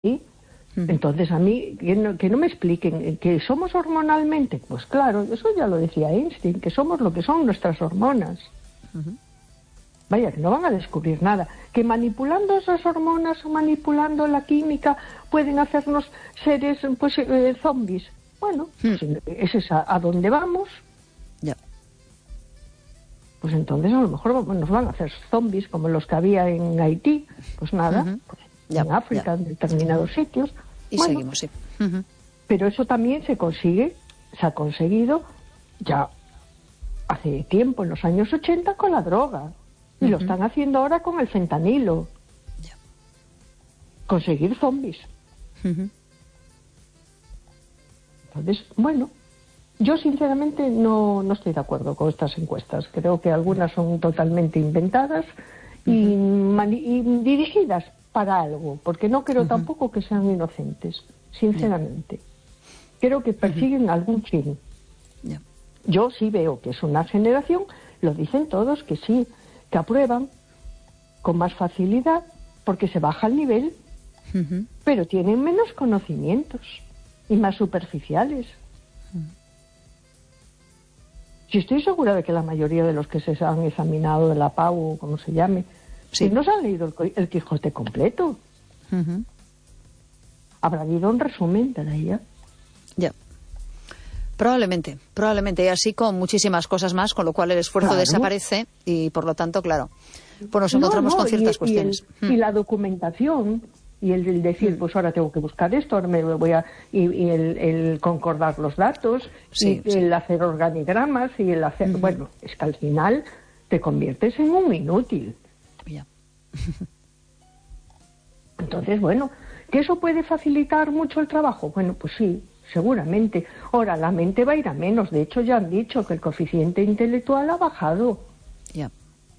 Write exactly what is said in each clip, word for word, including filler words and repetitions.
¿Sí? Uh-huh. Entonces a mí, que no, que no me expliquen que somos hormonalmente, pues claro, eso ya lo decía Einstein, que somos lo que son nuestras hormonas. Uh-huh. Vaya, que no van a descubrir nada. Que manipulando esas hormonas o manipulando la química pueden hacernos seres, pues, eh, zombies. Bueno, uh-huh. pues ese es a, a dónde vamos. Ya. Pues entonces a lo mejor nos van a hacer zombies como los que había en Haití. Pues nada, uh-huh. pues, ya, en África, ya. en determinados sitios. Y bueno, seguimos, sí. Uh-huh. Pero eso también se consigue, se ha conseguido ya hace tiempo, en los años ochenta, con la droga. Y uh-huh. lo están haciendo ahora con el fentanilo. Ya. Conseguir zombies. Uh-huh. Entonces, bueno, yo sinceramente no, no estoy de acuerdo con estas encuestas. Creo que algunas son totalmente inventadas uh-huh. y, mani- y dirigidas para algo, porque no creo uh-huh. tampoco que sean inocentes, sinceramente. Yeah. Creo que persiguen uh-huh. algún fin. Yeah. Yo sí veo que es una generación, lo dicen todos, que sí, que aprueban con más facilidad, porque se baja el nivel, uh-huh. pero tienen menos conocimientos y más superficiales. Uh-huh. Si estoy segura de que la mayoría de los que se han examinado de la P A U, o como se llame, sí. no se han leído el, el Quijote completo. Uh-huh. Habrá habido un resumen de ella. Ya. Probablemente, probablemente. Y así con muchísimas cosas más, con lo cual el esfuerzo claro. desaparece y, por lo tanto, claro, pues nos encontramos no, no, con ciertas y, cuestiones. Y, el, mm. y la documentación, y el, el decir, mm. pues ahora tengo que buscar esto, ahora me voy a... Y, y el, el concordar los datos, sí, y sí. el hacer organigramas, y el hacer... Mm. Bueno, es que al final te conviertes en un inútil. Ya. Entonces, bueno, ¿que eso puede facilitar mucho el trabajo? Bueno, pues sí, seguramente. Ahora, la mente va a ir a menos. De hecho, ya han dicho que el coeficiente intelectual ha bajado. Ya.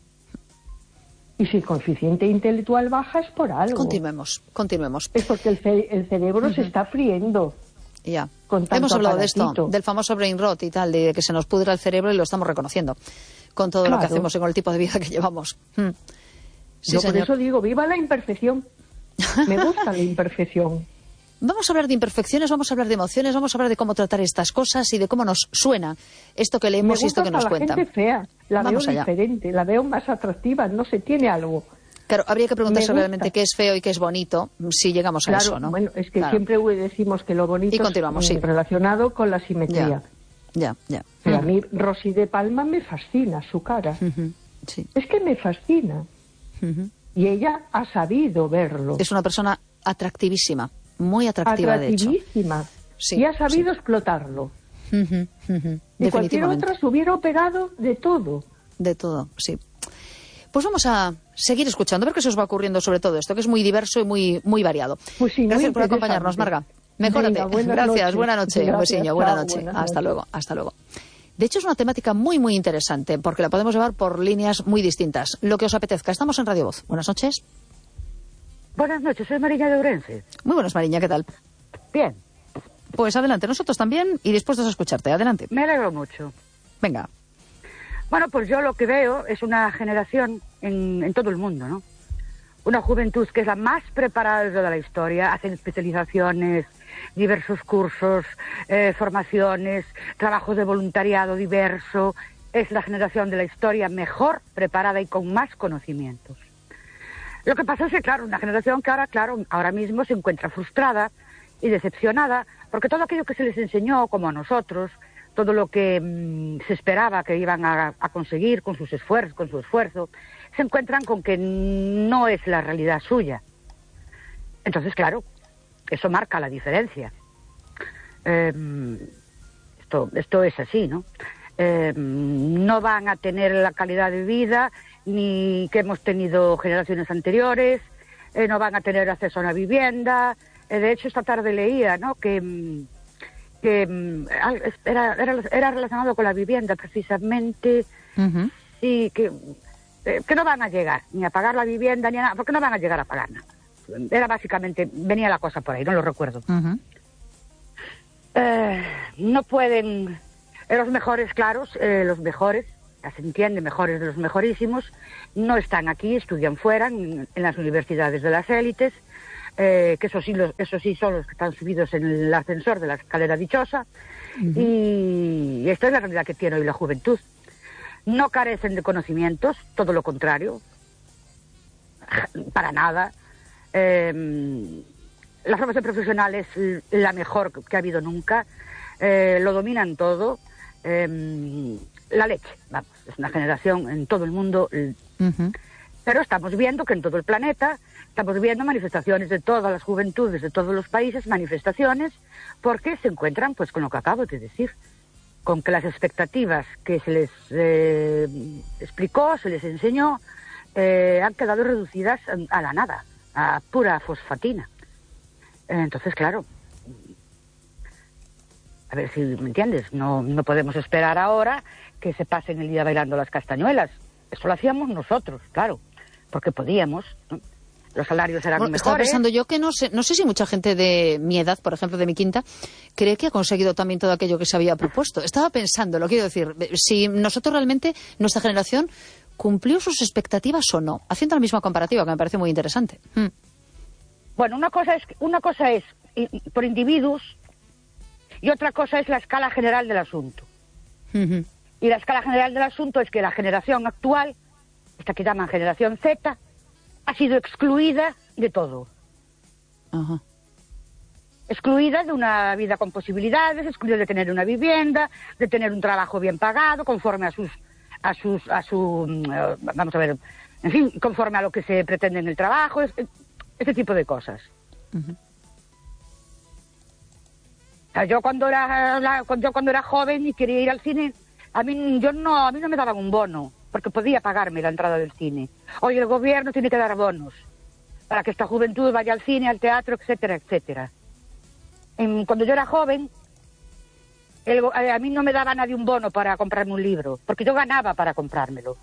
Y si el coeficiente intelectual baja es por algo. Continuemos, continuemos. Es porque el, ce- el cerebro uh-huh. se está friendo. Ya. Con tanto Hemos hablado aparatito. de esto, del famoso brain rot y tal, de que se nos pudra el cerebro y lo estamos reconociendo con todo claro. lo que hacemos y con el tipo de vida que llevamos. Mm. Sí, Yo señor. por eso digo, viva la imperfección. Me gusta la imperfección. Vamos a hablar de imperfecciones, vamos a hablar de emociones, vamos a hablar de cómo tratar estas cosas y de cómo nos suena esto que leemos y esto que nos cuentan. Me gusta la gente fea, la vamos veo allá. diferente, la veo más atractiva, no sé, tiene algo. Claro, habría que preguntarse realmente qué es feo y qué es bonito si llegamos claro, a eso, ¿no? Bueno, es que claro. siempre decimos que lo bonito y continuamos, es sí. relacionado con la simetría. Ya, ya. ya. Pero uh-huh. a mí Rosy de Palma me fascina, su cara. Uh-huh. Sí. Es que me fascina. Uh-huh. Y ella ha sabido verlo. Es una persona atractivísima, muy atractiva, de hecho. Atractivísima. Sí, y ha sabido sí. explotarlo. Uh-huh, uh-huh. Y cualquier otra se hubiera operado de todo. De todo, sí. Pues vamos a seguir escuchando, a ver qué se os va ocurriendo sobre todo esto, que es muy diverso y muy, muy variado. Pues sí, gracias por acompañarnos, Marga. Mejórate. Venga, buenas gracias, noches. buena noche. Gracias, Un besiño, buena chao, noche. Buenas hasta noches. luego, hasta luego. De hecho, es una temática muy, muy interesante, porque la podemos llevar por líneas muy distintas. Lo que os apetezca. Estamos en Radio Voz. Buenas noches. Buenas noches, soy Mariña de Ourense. Muy buenas, Mariña, ¿qué tal? Bien. Pues adelante, nosotros también y dispuestos a escucharte. Adelante. Me alegro mucho. Venga. Bueno, pues yo lo que veo es una generación en, en todo el mundo, ¿no? Una juventud que es la más preparada de toda la historia, hacen especializaciones, diversos cursos, eh, formaciones, trabajos de voluntariado diverso. Es la generación de la historia mejor preparada y con más conocimientos. Lo que pasa es que, claro, una generación que ahora, claro, ahora mismo se encuentra frustrada y decepcionada porque todo aquello que se les enseñó, como a nosotros, todo lo que mmm, se esperaba que iban a, a conseguir con sus esfuerzos, con su esfuerzo, se encuentran con que no es la realidad suya. Entonces, claro, eso marca la diferencia. Eh, esto, esto es así, ¿no? Eh, no van a tener la calidad de vida ni que hemos tenido generaciones anteriores, eh, no van a tener acceso a una vivienda. Eh, de hecho, esta tarde leía, ¿no?, que, que era, era, era relacionado con la vivienda, precisamente, uh-huh. y que, eh, que no van a llegar ni a pagar la vivienda, ni a nada, porque no van a llegar a pagar nada. Era básicamente, venía la cosa por ahí, no lo recuerdo. Uh-huh. Eh, no pueden, eh, los mejores, claros, eh, los mejores, ya se entiende, mejores de los mejorísimos, no están aquí, estudian fuera, en, en las universidades de las élites, eh, que eso sí, los, eso sí son los que están subidos en el ascensor de la escalera dichosa. Uh-huh. Y esta es la realidad que tiene hoy la juventud. No carecen de conocimientos, todo lo contrario, para nada. Eh, la formación profesional es la mejor que ha habido nunca, eh, lo dominan todo. Eh, la leche, vamos, es una generación en todo el mundo, uh-huh. Pero estamos viendo que en todo el planeta estamos viendo manifestaciones de todas las juventudes, de todos los países, manifestaciones, porque se encuentran pues con lo que acabo de decir, con que las expectativas que se les eh, explicó, se les enseñó, eh, han quedado reducidas a la nada, a pura fosfatina. Entonces, claro, a ver si me entiendes, no, no podemos esperar ahora que se pasen el día bailando las castañuelas. Eso lo hacíamos nosotros, claro, porque podíamos, ¿no? Los salarios eran bueno, mejores. Estaba pensando yo que no sé, no sé si mucha gente de mi edad, por ejemplo, de mi quinta, cree que ha conseguido también todo aquello que se había propuesto. Estaba pensando, lo quiero decir, si nosotros realmente, nuestra generación, cumplió sus expectativas o no, haciendo la misma comparativa, que me parece muy interesante. Hmm. Bueno, una cosa es una cosa es por individuos y otra cosa es la escala general del asunto. Uh-huh. Y la escala general del asunto es que la generación actual, esta que llaman generación Z, ha sido excluida de todo. Uh-huh. Excluida de una vida con posibilidades, excluida de tener una vivienda, de tener un trabajo bien pagado, conforme a sus, a sus, a su, uh, vamos a ver, en fin, conforme a lo que se pretende en el trabajo, es, ese tipo de cosas. Uh-huh. O sea, yo cuando era, la, yo cuando era joven y quería ir al cine, a mí yo no, a mí no me daban un bono, porque podía pagarme la entrada del cine. Hoy el gobierno tiene que dar bonos para que esta juventud vaya al cine, al teatro, etcétera, etcétera. En, cuando yo era joven, el, a mí no me daba nadie un bono para comprarme un libro, porque yo ganaba para comprármelo.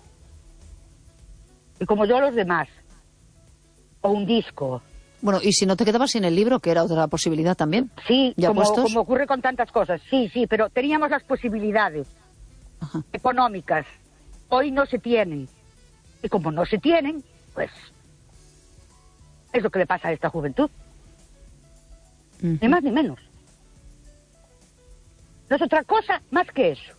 Y como yo los demás. O un disco. Bueno, y si no te quedabas sin el libro, que era otra posibilidad también. Sí, como, como ocurre con tantas cosas. Sí, sí, pero teníamos las posibilidades Ajá. económicas. Hoy no se tienen. Y como no se tienen, pues es lo que le pasa a esta juventud. Uh-huh. Ni más ni menos. No es otra cosa más que eso.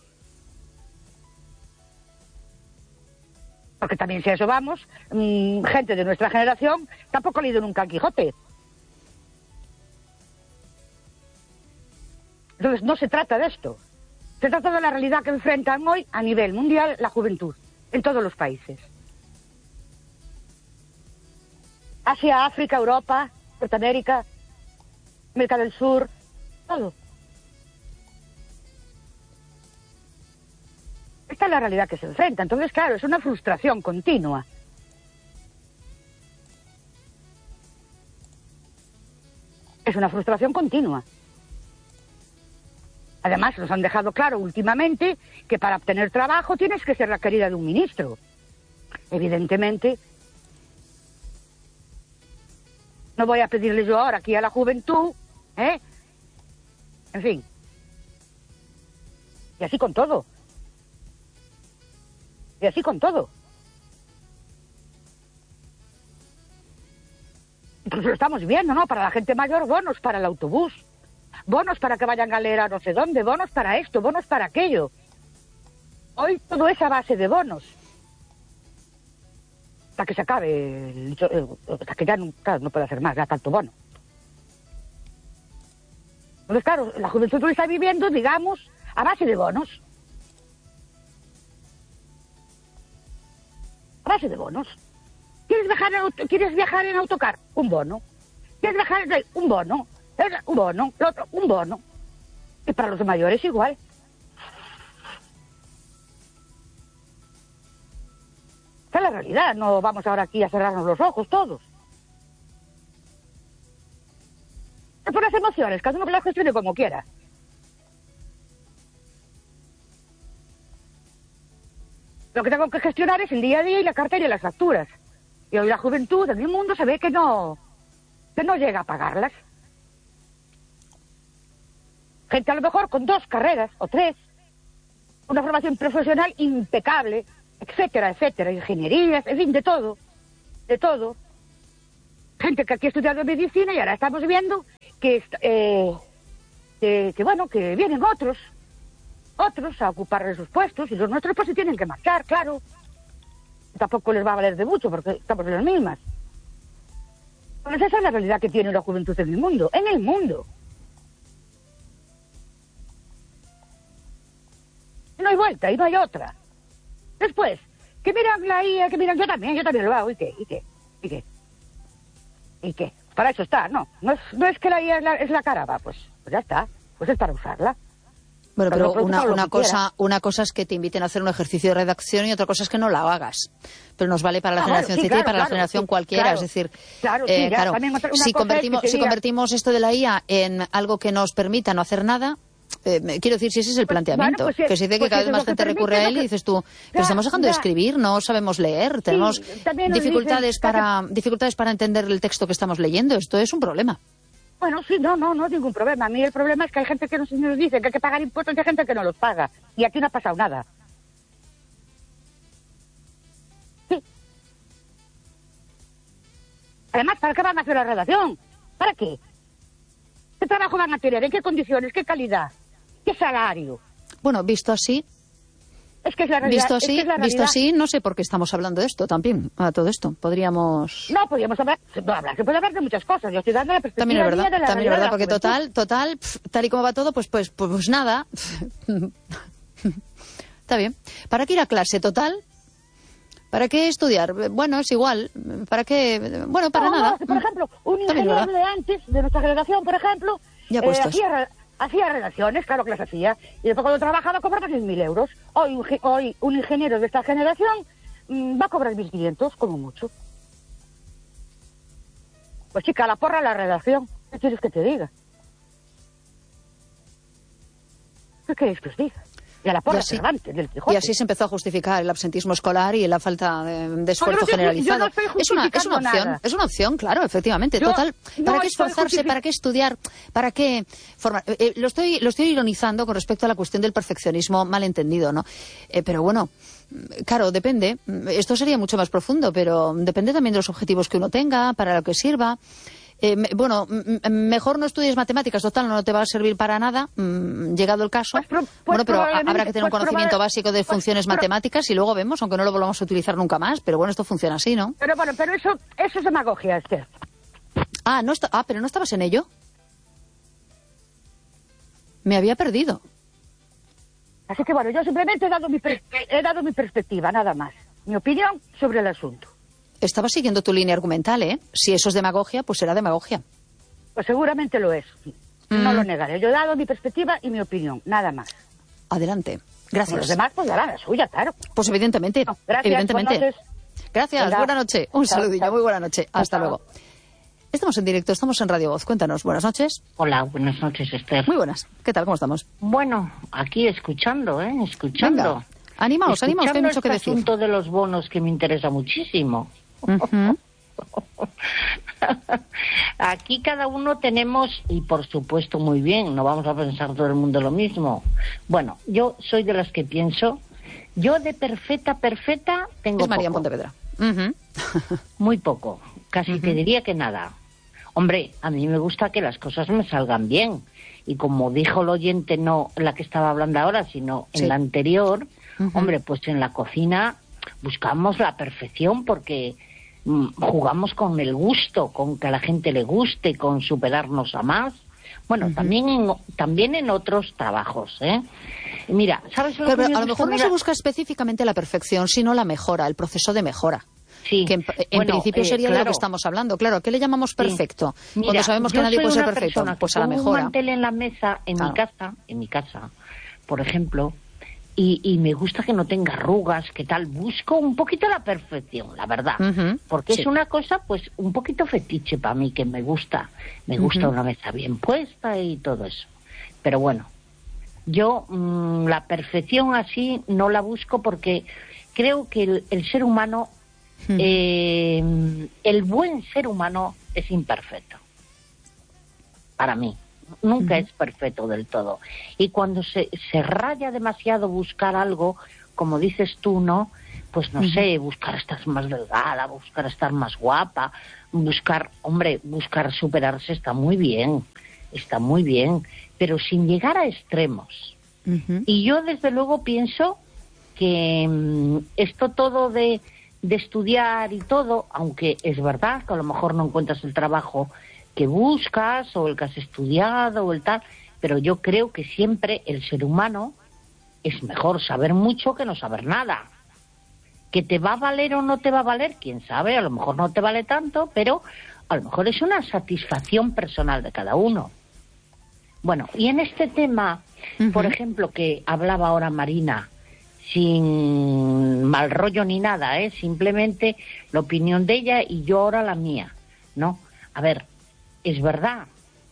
Porque también si a eso vamos, mmm, gente de nuestra generación tampoco ha leído nunca el Quijote. Entonces no se trata de esto. Se trata de la realidad que enfrentan hoy a nivel mundial la juventud, en todos los países. Asia, África, Europa, Norteamérica, América del Sur, todo. Esta es la realidad que se enfrenta. Entonces, claro, es una frustración continua. Es una frustración continua. Además, nos han dejado claro últimamente que para obtener trabajo tienes que ser la querida de un ministro. Evidentemente, no voy a pedirle yo ahora aquí a la juventud, ¿eh? En fin. Y así con todo. Y así con todo. Incluso lo estamos viendo, ¿no? Para la gente mayor, bonos para el autobús. Bonos para que vayan a leer a no sé dónde. Bonos para esto, bonos para aquello. Hoy todo es a base de bonos. Hasta que se acabe, el, hasta que ya no, claro, no puede hacer más, ya tanto bono. Entonces, claro, la juventud está viviendo, digamos, a base de bonos. A base de bonos. ¿Quieres viajar en, ¿quieres viajar en autocar? Un bono. ¿Quieres viajar en un bono? Un bono. El otro, un bono. Y para los mayores igual. Esta es la realidad. No vamos ahora aquí a cerrarnos los ojos todos. Es por las emociones. Cada uno que las gestione como quiera. Lo que tengo que gestionar es el día a día y la cartera y las facturas. Y hoy la juventud en el mundo se ve que no, que no llega a pagarlas. Gente a lo mejor con dos carreras o tres, una formación profesional impecable, etcétera, etcétera, ingenierías, en fin, de todo, de todo. gente que aquí ha estudiado medicina y ahora estamos viendo que, eh, que, que, bueno, que vienen otros, otros a ocupar esos puestos y los nuestros pues se tienen que marchar, claro. Tampoco les va a valer de mucho porque estamos en las mismas. Pues esa es la realidad que tiene la juventud en el mundo, en el mundo. No hay vuelta y no hay otra. Después, que miran la I A, que miran, yo también, yo también lo hago, ¿y qué? ¿Y qué? ¿Y qué? ¿Y qué? Para eso está, no. No es, no es que la I A es la, es la cara, va, pues, pues ya está. Pues es para usarla. Bueno, pero, pero una, una, cosa, una cosa es que te inviten a hacer un ejercicio de redacción y otra cosa es que no la hagas. Pero nos vale para la ah, generación bueno, sí, Z claro, y para claro, la generación sí, cualquiera. Claro, es decir, claro, sí, eh, ya, claro si, convertimos, si convertimos esto de la I A en algo que nos permita no hacer nada, eh, quiero decir, si ese es el planteamiento, pues, bueno, pues, que se dice que pues cada vez más gente recurre a él que... y dices tú, pero ya, estamos dejando ya. de escribir, no sabemos leer, tenemos sí, dificultades, dicen, para, que... dificultades para entender el texto que estamos leyendo. Esto es un problema. Bueno, sí, no, no, no es ningún problema. A mí el problema es que hay gente que nos, nos dice que hay que pagar impuestos y hay gente que no los paga. Y aquí no ha pasado nada. Sí. Además, ¿para qué van a hacer la redacción? ¿Para qué? ¿Qué trabajo van a tener? ¿En qué condiciones? ¿Qué calidad? ¿Qué salario? Bueno, visto así... Es que es la realidad. Visto así, es que es la visto así, no sé por qué estamos hablando de esto también, a todo esto. Podríamos... No, podríamos hablar, no, hablar, se puede hablar de muchas cosas. Yo estoy dando la perspectiva también es verdad, de la también es verdad, porque juventud. total, total, pf, tal y como va todo, pues, pues, pues, pues nada. Está bien. ¿Para qué ir a clase, total? ¿Para qué estudiar? Bueno, es igual. ¿Para qué? Bueno, para no, nada. No, por ejemplo, un ingeniero de antes, de nuestra generación, por ejemplo, ya eh, hacía... Hacía redacciones, claro que las hacía. Y después cuando trabajaba cobraba seis mil euros. Hoy, hoy un ingeniero de esta generación mmm, va a cobrar mil quinientos, como mucho. Pues chica, la porra la redacción. ¿Qué quieres que te diga? ¿Qué queréis que os diga? Y a la porra así, Cervantes, del Quijote. Y así se empezó a justificar el absentismo escolar y la falta de, de esfuerzo no, generalizado. No es, una, es una opción, nada. es una opción, claro, efectivamente. Yo Total, ¿para no qué esforzarse? ¿Para qué estudiar? ¿Para qué formar? Eh, lo estoy, lo estoy ironizando con respecto a la cuestión del perfeccionismo malentendido, ¿no? Eh, pero bueno, claro, depende. Esto sería mucho más profundo, pero depende también de los objetivos que uno tenga, para lo que sirva. Eh, bueno, mejor no estudies matemáticas, total, no te va a servir para nada, mmm, llegado el caso. Pues, pues bueno, pero habrá que tener pues, un conocimiento básico de funciones pues, matemáticas y luego vemos, aunque no lo volvamos a utilizar nunca más, pero bueno, esto funciona así, ¿no? Pero bueno, pero eso, eso es demagogia, Esther. Ah, no está, ah, pero no estabas en ello. Me había perdido. Así que bueno, yo simplemente he dado mi, he dado mi perspectiva, nada más. Mi opinión sobre el asunto. Estaba siguiendo tu línea argumental, ¿eh? Si eso es demagogia, pues será demagogia. Pues seguramente lo es. Mm. No lo negaré. Yo he dado mi perspectiva y mi opinión, nada más. Adelante. Gracias. Como los demás, pues darán la suya, claro. Pues evidentemente. No, gracias. Evidentemente. Gracias. Venga. Buenas noches. Un chao, saludillo. Chao. Muy buena noche. Hasta chao. Luego. Estamos en directo, estamos en Radio Voz. Cuéntanos. Buenas noches. Hola, buenas noches, Esther. Muy buenas. ¿Qué tal? ¿Cómo estamos? Bueno, aquí escuchando, ¿eh? Escuchando. Venga. Animaos, animaos, que hay mucho que decir. El asunto de los bonos que me interesa muchísimo. Uh-huh. Aquí cada uno tenemos, y por supuesto muy bien, no vamos a pensar todo el mundo lo mismo. Bueno, yo soy de las que pienso, yo de perfecta, perfecta tengo es María poco. Pontevedra. Uh-huh. Muy poco, casi uh-huh. te diría que nada. Hombre, a mí me gusta que las cosas me salgan bien. Y como dijo el oyente, no la que estaba hablando ahora, sino sí. en la anterior, uh-huh. hombre, pues en la cocina buscamos la perfección porque jugamos con el gusto, con que a la gente le guste, con superarnos a más. Bueno, uh-huh. también en, también en otros trabajos, ¿eh? Mira, ¿sabes lo pero, que pero a lo mejor no mira? se busca específicamente la perfección, sino la mejora, el proceso de mejora. Sí. Que en, en bueno, principio sería eh, claro. de lo que estamos hablando. Claro, ¿a qué le llamamos perfecto? Sí. Mira, cuando sabemos que nadie puede ser perfecto, pues a la mejora. Un mantel en la mesa, en claro. mi casa, en mi casa, por ejemplo, y, y me gusta que no tenga arrugas, que tal, busco un poquito la perfección, la verdad, uh-huh. porque sí. es una cosa, pues, un poquito fetiche para mí, que me gusta, me gusta uh-huh. una mesa bien puesta y todo eso. Pero bueno, yo mmm, la perfección así no la busco porque creo que el, el ser humano, uh-huh. eh, el buen ser humano es imperfecto, para mí. Nunca uh-huh. es perfecto del todo. Y cuando se, se raya demasiado buscar algo, como dices tú, ¿no? pues no uh-huh. sé, buscar estar más delgada, buscar estar más guapa, buscar, hombre, buscar superarse está muy bien, está muy bien, pero sin llegar a extremos. Uh-huh. Y yo desde luego pienso que mmm, esto todo de, de estudiar y todo, aunque es verdad que a lo mejor no encuentras el trabajo que buscas o el que has estudiado o el tal, pero yo creo que siempre el ser humano es mejor saber mucho que no saber nada. ¿Que te va a valer o no te va a valer? Quién sabe, a lo mejor no te vale tanto, pero a lo mejor es una satisfacción personal de cada uno. Bueno, y en este tema, uh-huh. por ejemplo, que hablaba ahora Marina, sin mal rollo ni nada, ¿eh? Simplemente la opinión de ella y yo ahora la mía, ¿no? A ver, es verdad,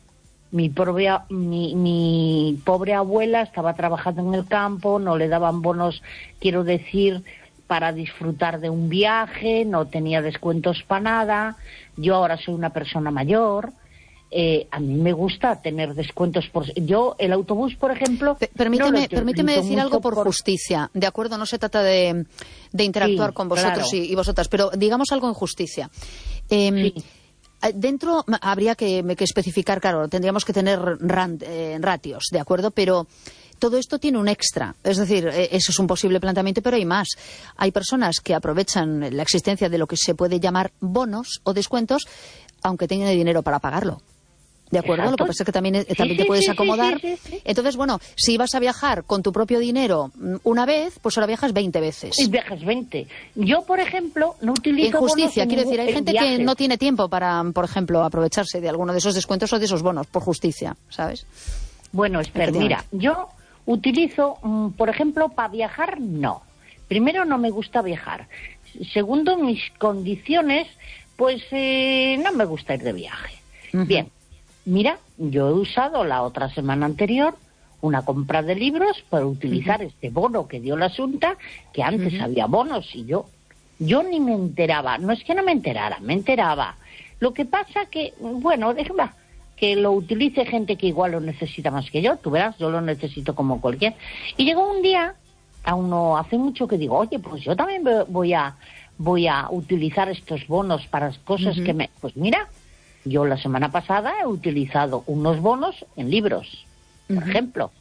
mi pobre, mi, mi pobre abuela estaba trabajando en el campo, no le daban bonos, quiero decir, para disfrutar de un viaje, no tenía descuentos para nada, yo ahora soy una persona mayor. Eh, a mí me gusta tener descuentos por... Yo, el autobús, por ejemplo... P- permíteme no permíteme decir algo por, por justicia, ¿de acuerdo? No se trata de, de interactuar sí, con vosotros claro. y, y vosotras, pero digamos algo en justicia. Eh, sí. Dentro habría que, que especificar, claro, tendríamos que tener ran, eh, ratios, ¿de acuerdo? Pero todo esto tiene un extra, es decir, eh, eso es un posible planteamiento, pero hay más. Hay personas que aprovechan la existencia de lo que se puede llamar bonos o descuentos, aunque tengan dinero para pagarlo. ¿De acuerdo? Exacto. Lo que pasa es que también, sí, también sí, te puedes sí, acomodar. Sí, sí, sí. Entonces, bueno, si vas a viajar con tu propio dinero una vez, pues ahora viajas veinte veces. Y viajas veinte. Yo, por ejemplo, no utilizo en justicia, bonos quiero decir, hay gente viajes. que no tiene tiempo para, por ejemplo, aprovecharse de alguno de esos descuentos o de esos bonos, por justicia, ¿sabes? Bueno, espera, mira, yo utilizo, por ejemplo, para viajar, no. Primero, no me gusta viajar. Segundo, mis condiciones, pues eh, no me gusta ir de viaje. Uh-huh. Bien. Mira, yo he usado la otra semana anterior una compra de libros para utilizar uh-huh. este bono que dio la Asunta, que antes uh-huh. había bonos y yo yo ni me enteraba. No es que no me enterara, me enteraba. Lo que pasa que, bueno, déjame que lo utilice gente que igual lo necesita más que yo. Tú verás, yo lo necesito como cualquier. Y llegó un día, aún no hace mucho, que digo, oye, pues yo también voy a voy a utilizar estos bonos para cosas uh-huh. que me... Pues mira... Yo la semana pasada he utilizado unos bonos en libros, por uh-huh. ejemplo.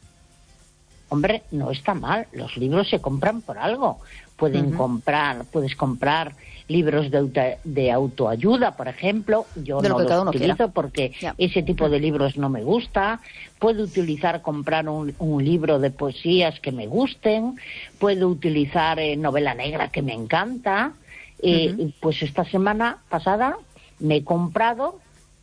Hombre, no está mal, los libros se compran por algo. Pueden uh-huh. comprar, puedes comprar libros de, auto, de autoayuda, por ejemplo. Yo no los utilizo quiera. porque yeah. ese tipo de libros no me gusta. Puedo utilizar, comprar un, un libro de poesías que me gusten. Puedo utilizar eh, novela negra que me encanta. Eh, uh-huh. Pues esta semana pasada me he comprado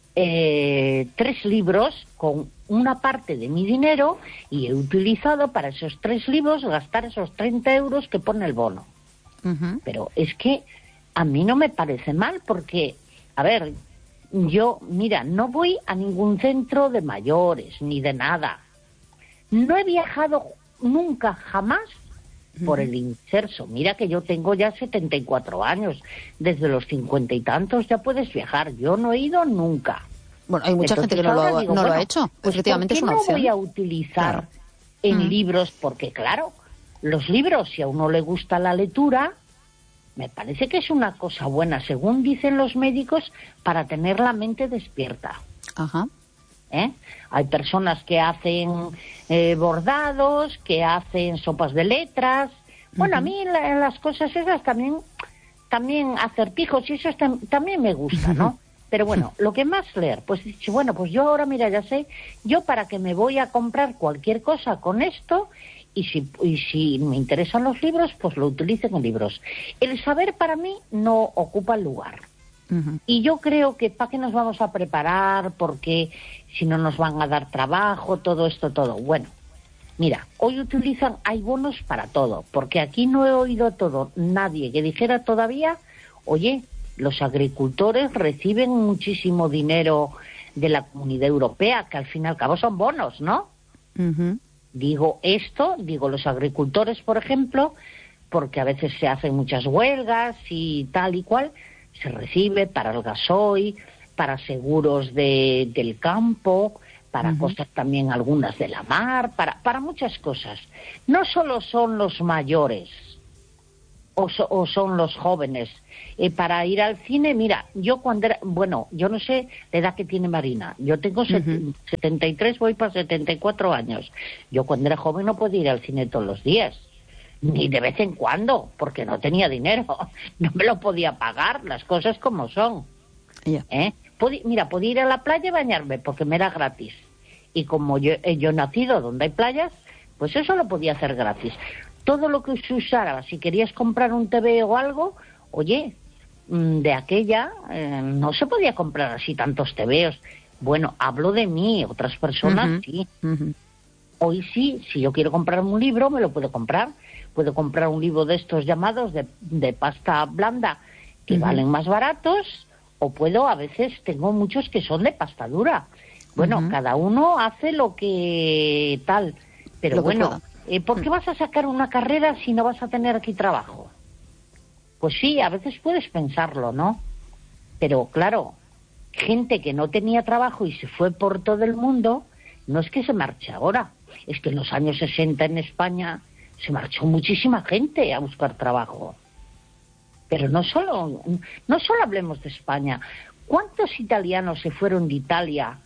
Eh, tres libros con una parte de mi dinero y he utilizado para esos tres libros gastar esos treinta euros que pone el bono. Uh-huh. Pero es que a mí no me parece mal porque, a ver, yo, mira, no voy a ningún centro de mayores ni de nada. No he viajado nunca, jamás, por el inserso. Mira que yo tengo ya setenta y cuatro años. Desde los cincuenta y tantos ya puedes viajar. Yo no he ido nunca. Bueno, hay mucha Entonces, gente que no, lo, digo, no bueno, lo ha hecho. Pues efectivamente es una opción. ¿Por qué no voy a utilizar claro. en mm. libros? Porque claro, los libros, si a uno le gusta la lectura, me parece que es una cosa buena, según dicen los médicos, para tener la mente despierta. Ajá. ¿Eh? Hay personas que hacen eh, bordados, que hacen sopas de letras. Bueno, uh-huh. a mí la, las cosas esas también, también acertijos y eso tam, también me gusta, ¿no? Pero bueno, lo que más leer, pues bueno, pues yo ahora, mira, ya sé, yo para que me voy a comprar cualquier cosa con esto y si, y si me interesan los libros, pues lo utilicen en libros. El saber para mí no ocupa el lugar. Uh-huh. Y yo creo que para qué nos vamos a preparar, porque si no nos van a dar trabajo, todo esto, todo. Bueno, mira, hoy utilizan, hay bonos para todo, porque aquí no he oído todo, nadie que dijera todavía, oye, los agricultores reciben muchísimo dinero de la Comunidad Europea, que al fin y al cabo son bonos, ¿no? Uh-huh. Digo esto, digo los agricultores, por ejemplo, porque a veces se hacen muchas huelgas y tal y cual, se recibe para el gasoil, para seguros de, del campo, para uh-huh. cosas también algunas de la mar, para, para muchas cosas. No solo son los mayores, o, so, o son los jóvenes. Eh, para ir al cine, mira, yo cuando era, bueno, yo no sé la edad que tiene Marina, yo tengo uh-huh. setenta y tres, voy para setenta y cuatro años. Yo cuando era joven no podía ir al cine todos los días, ni de vez en cuando, porque no tenía dinero, no me lo podía pagar, las cosas como son. Yeah. ¿Eh? Podí, mira, podía ir a la playa y bañarme, porque me era gratis. Y como yo, yo he nacido donde hay playas, pues eso lo podía hacer gratis. Todo lo que se usara, si querías comprar un T V o algo, oye, de aquella eh, no se podía comprar así tantos tebeos. Bueno, hablo de mí, otras personas uh-huh. sí. Uh-huh. Hoy sí, si yo quiero comprar un libro, me lo puedo comprar. Puedo comprar un libro de estos llamados de, de pasta blanda, que uh-huh. valen más baratos, o puedo, a veces tengo muchos que son de pasta dura. Bueno, uh-huh. cada uno hace lo que tal. Pero bueno, eh, ¿por qué vas a sacar una carrera si no vas a tener aquí trabajo? Pues sí, a veces puedes pensarlo, ¿no? Pero claro, gente que no tenía trabajo y se fue por todo el mundo, no es que se marche ahora, es que en los años sesenta en España se marchó muchísima gente a buscar trabajo. Pero no solo, no solo hablemos de España. ¿Cuántos italianos se fueron de Italia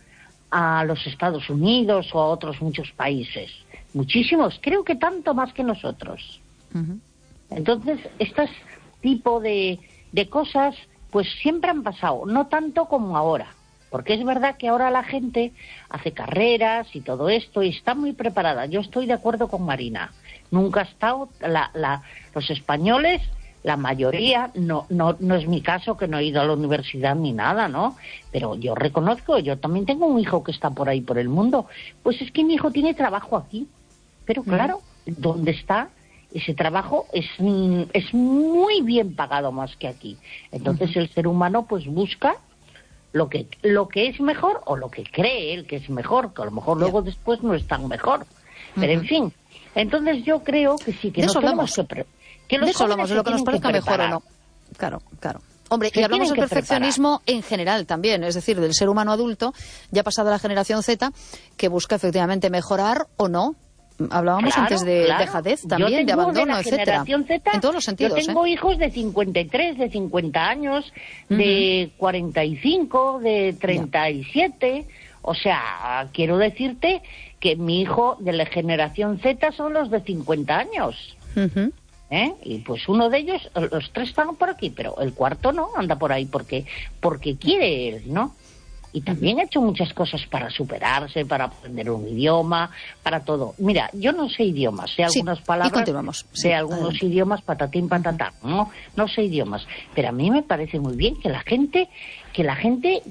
a los Estados Unidos o a otros muchos países? Muchísimos, creo que tanto más que nosotros. Uh-huh. Entonces, estas tipo de, de cosas pues siempre han pasado, no tanto como ahora, porque es verdad que ahora la gente hace carreras y todo esto y está muy preparada. Yo estoy de acuerdo con Marina, nunca ha estado la, la, los españoles, la mayoría, no, no, no es mi caso que no he ido a la universidad ni nada, ¿no? Pero yo reconozco, yo también tengo un hijo que está por ahí por el mundo, pues es que mi hijo tiene trabajo aquí, pero claro, uh-huh. ¿dónde está? Ese trabajo es, es muy bien pagado más que aquí. Entonces uh-huh. el ser humano pues busca lo que lo que es mejor o lo que cree él que es mejor, que a lo mejor yeah. luego después no es tan mejor. Pero uh-huh. en fin, entonces yo creo que sí, que de no eso tenemos que... Pre- que los de eso hablamos, de lo que nos parezca mejor o no. Claro, claro. Hombre, y hablamos del perfeccionismo preparar. En general también, es decir, del ser humano adulto, ya pasado la generación Z, que busca efectivamente mejorar o no. Hablábamos claro, antes de claro. dejadez también, de abandono, de etcétera. En todos los sentidos. Yo tengo ¿eh? hijos de cincuenta y tres, de cincuenta años, uh-huh. de cuarenta y cinco, de treinta y siete. Ya. O sea, quiero decirte que mi hijo de la generación Z son los de cincuenta años. Uh-huh. ¿Eh? Y pues uno de ellos, los tres están por aquí, pero el cuarto no, anda por ahí porque, porque quiere él, ¿no? Y también ha hecho muchas cosas para superarse, para aprender un idioma, para todo. Mira, yo no sé idiomas, sé algunas sí, palabras, y continuamos. sé sí, algunos adelante. idiomas, patatín, patatá, no, no sé idiomas. Pero a mí me parece muy bien que la gente, que la gente,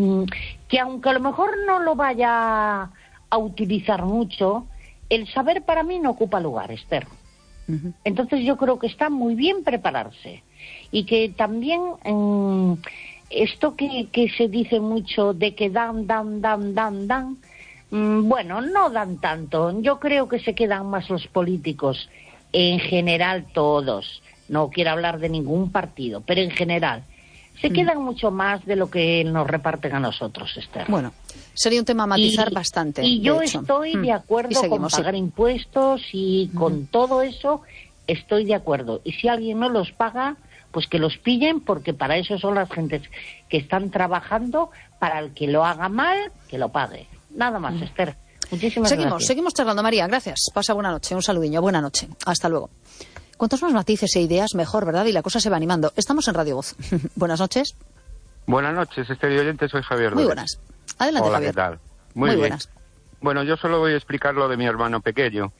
que aunque a lo mejor no lo vaya a utilizar mucho, el saber para mí no ocupa lugar, Esther. Uh-huh. Entonces yo creo que está muy bien prepararse. Y que también... Mmm, esto que, que se dice mucho de que dan, dan, dan, dan, dan, mmm, bueno, no dan tanto. Yo creo que se quedan más los políticos, en general todos. No quiero hablar de ningún partido, pero en general. Se mm. quedan mucho más de lo que nos reparten a nosotros, Esther. Bueno, sería un tema a matizar y, bastante. Y yo hecho. estoy mm. de acuerdo seguimos, con pagar sí. impuestos y mm. con todo eso estoy de acuerdo. Y si alguien no los paga... pues que los pillen, porque para eso son las gentes que están trabajando, para el que lo haga mal, que lo pague. Nada más, mm. Esther. Muchísimas seguimos, gracias. Seguimos charlando, María. Gracias. Pasa buena noche. Un saludiño. Buena noche. Hasta luego. Cuantos más matices e ideas, mejor, ¿verdad? Y la cosa se va animando. Estamos en Radio Voz. Buenas noches. Buenas noches, Esther y oyente. Soy Javier. Muy buenas. Adelante, Hola, Javier. ¿qué tal? Muy, Muy bien. buenas. Bueno, yo solo voy a explicar lo de mi hermano pequeño.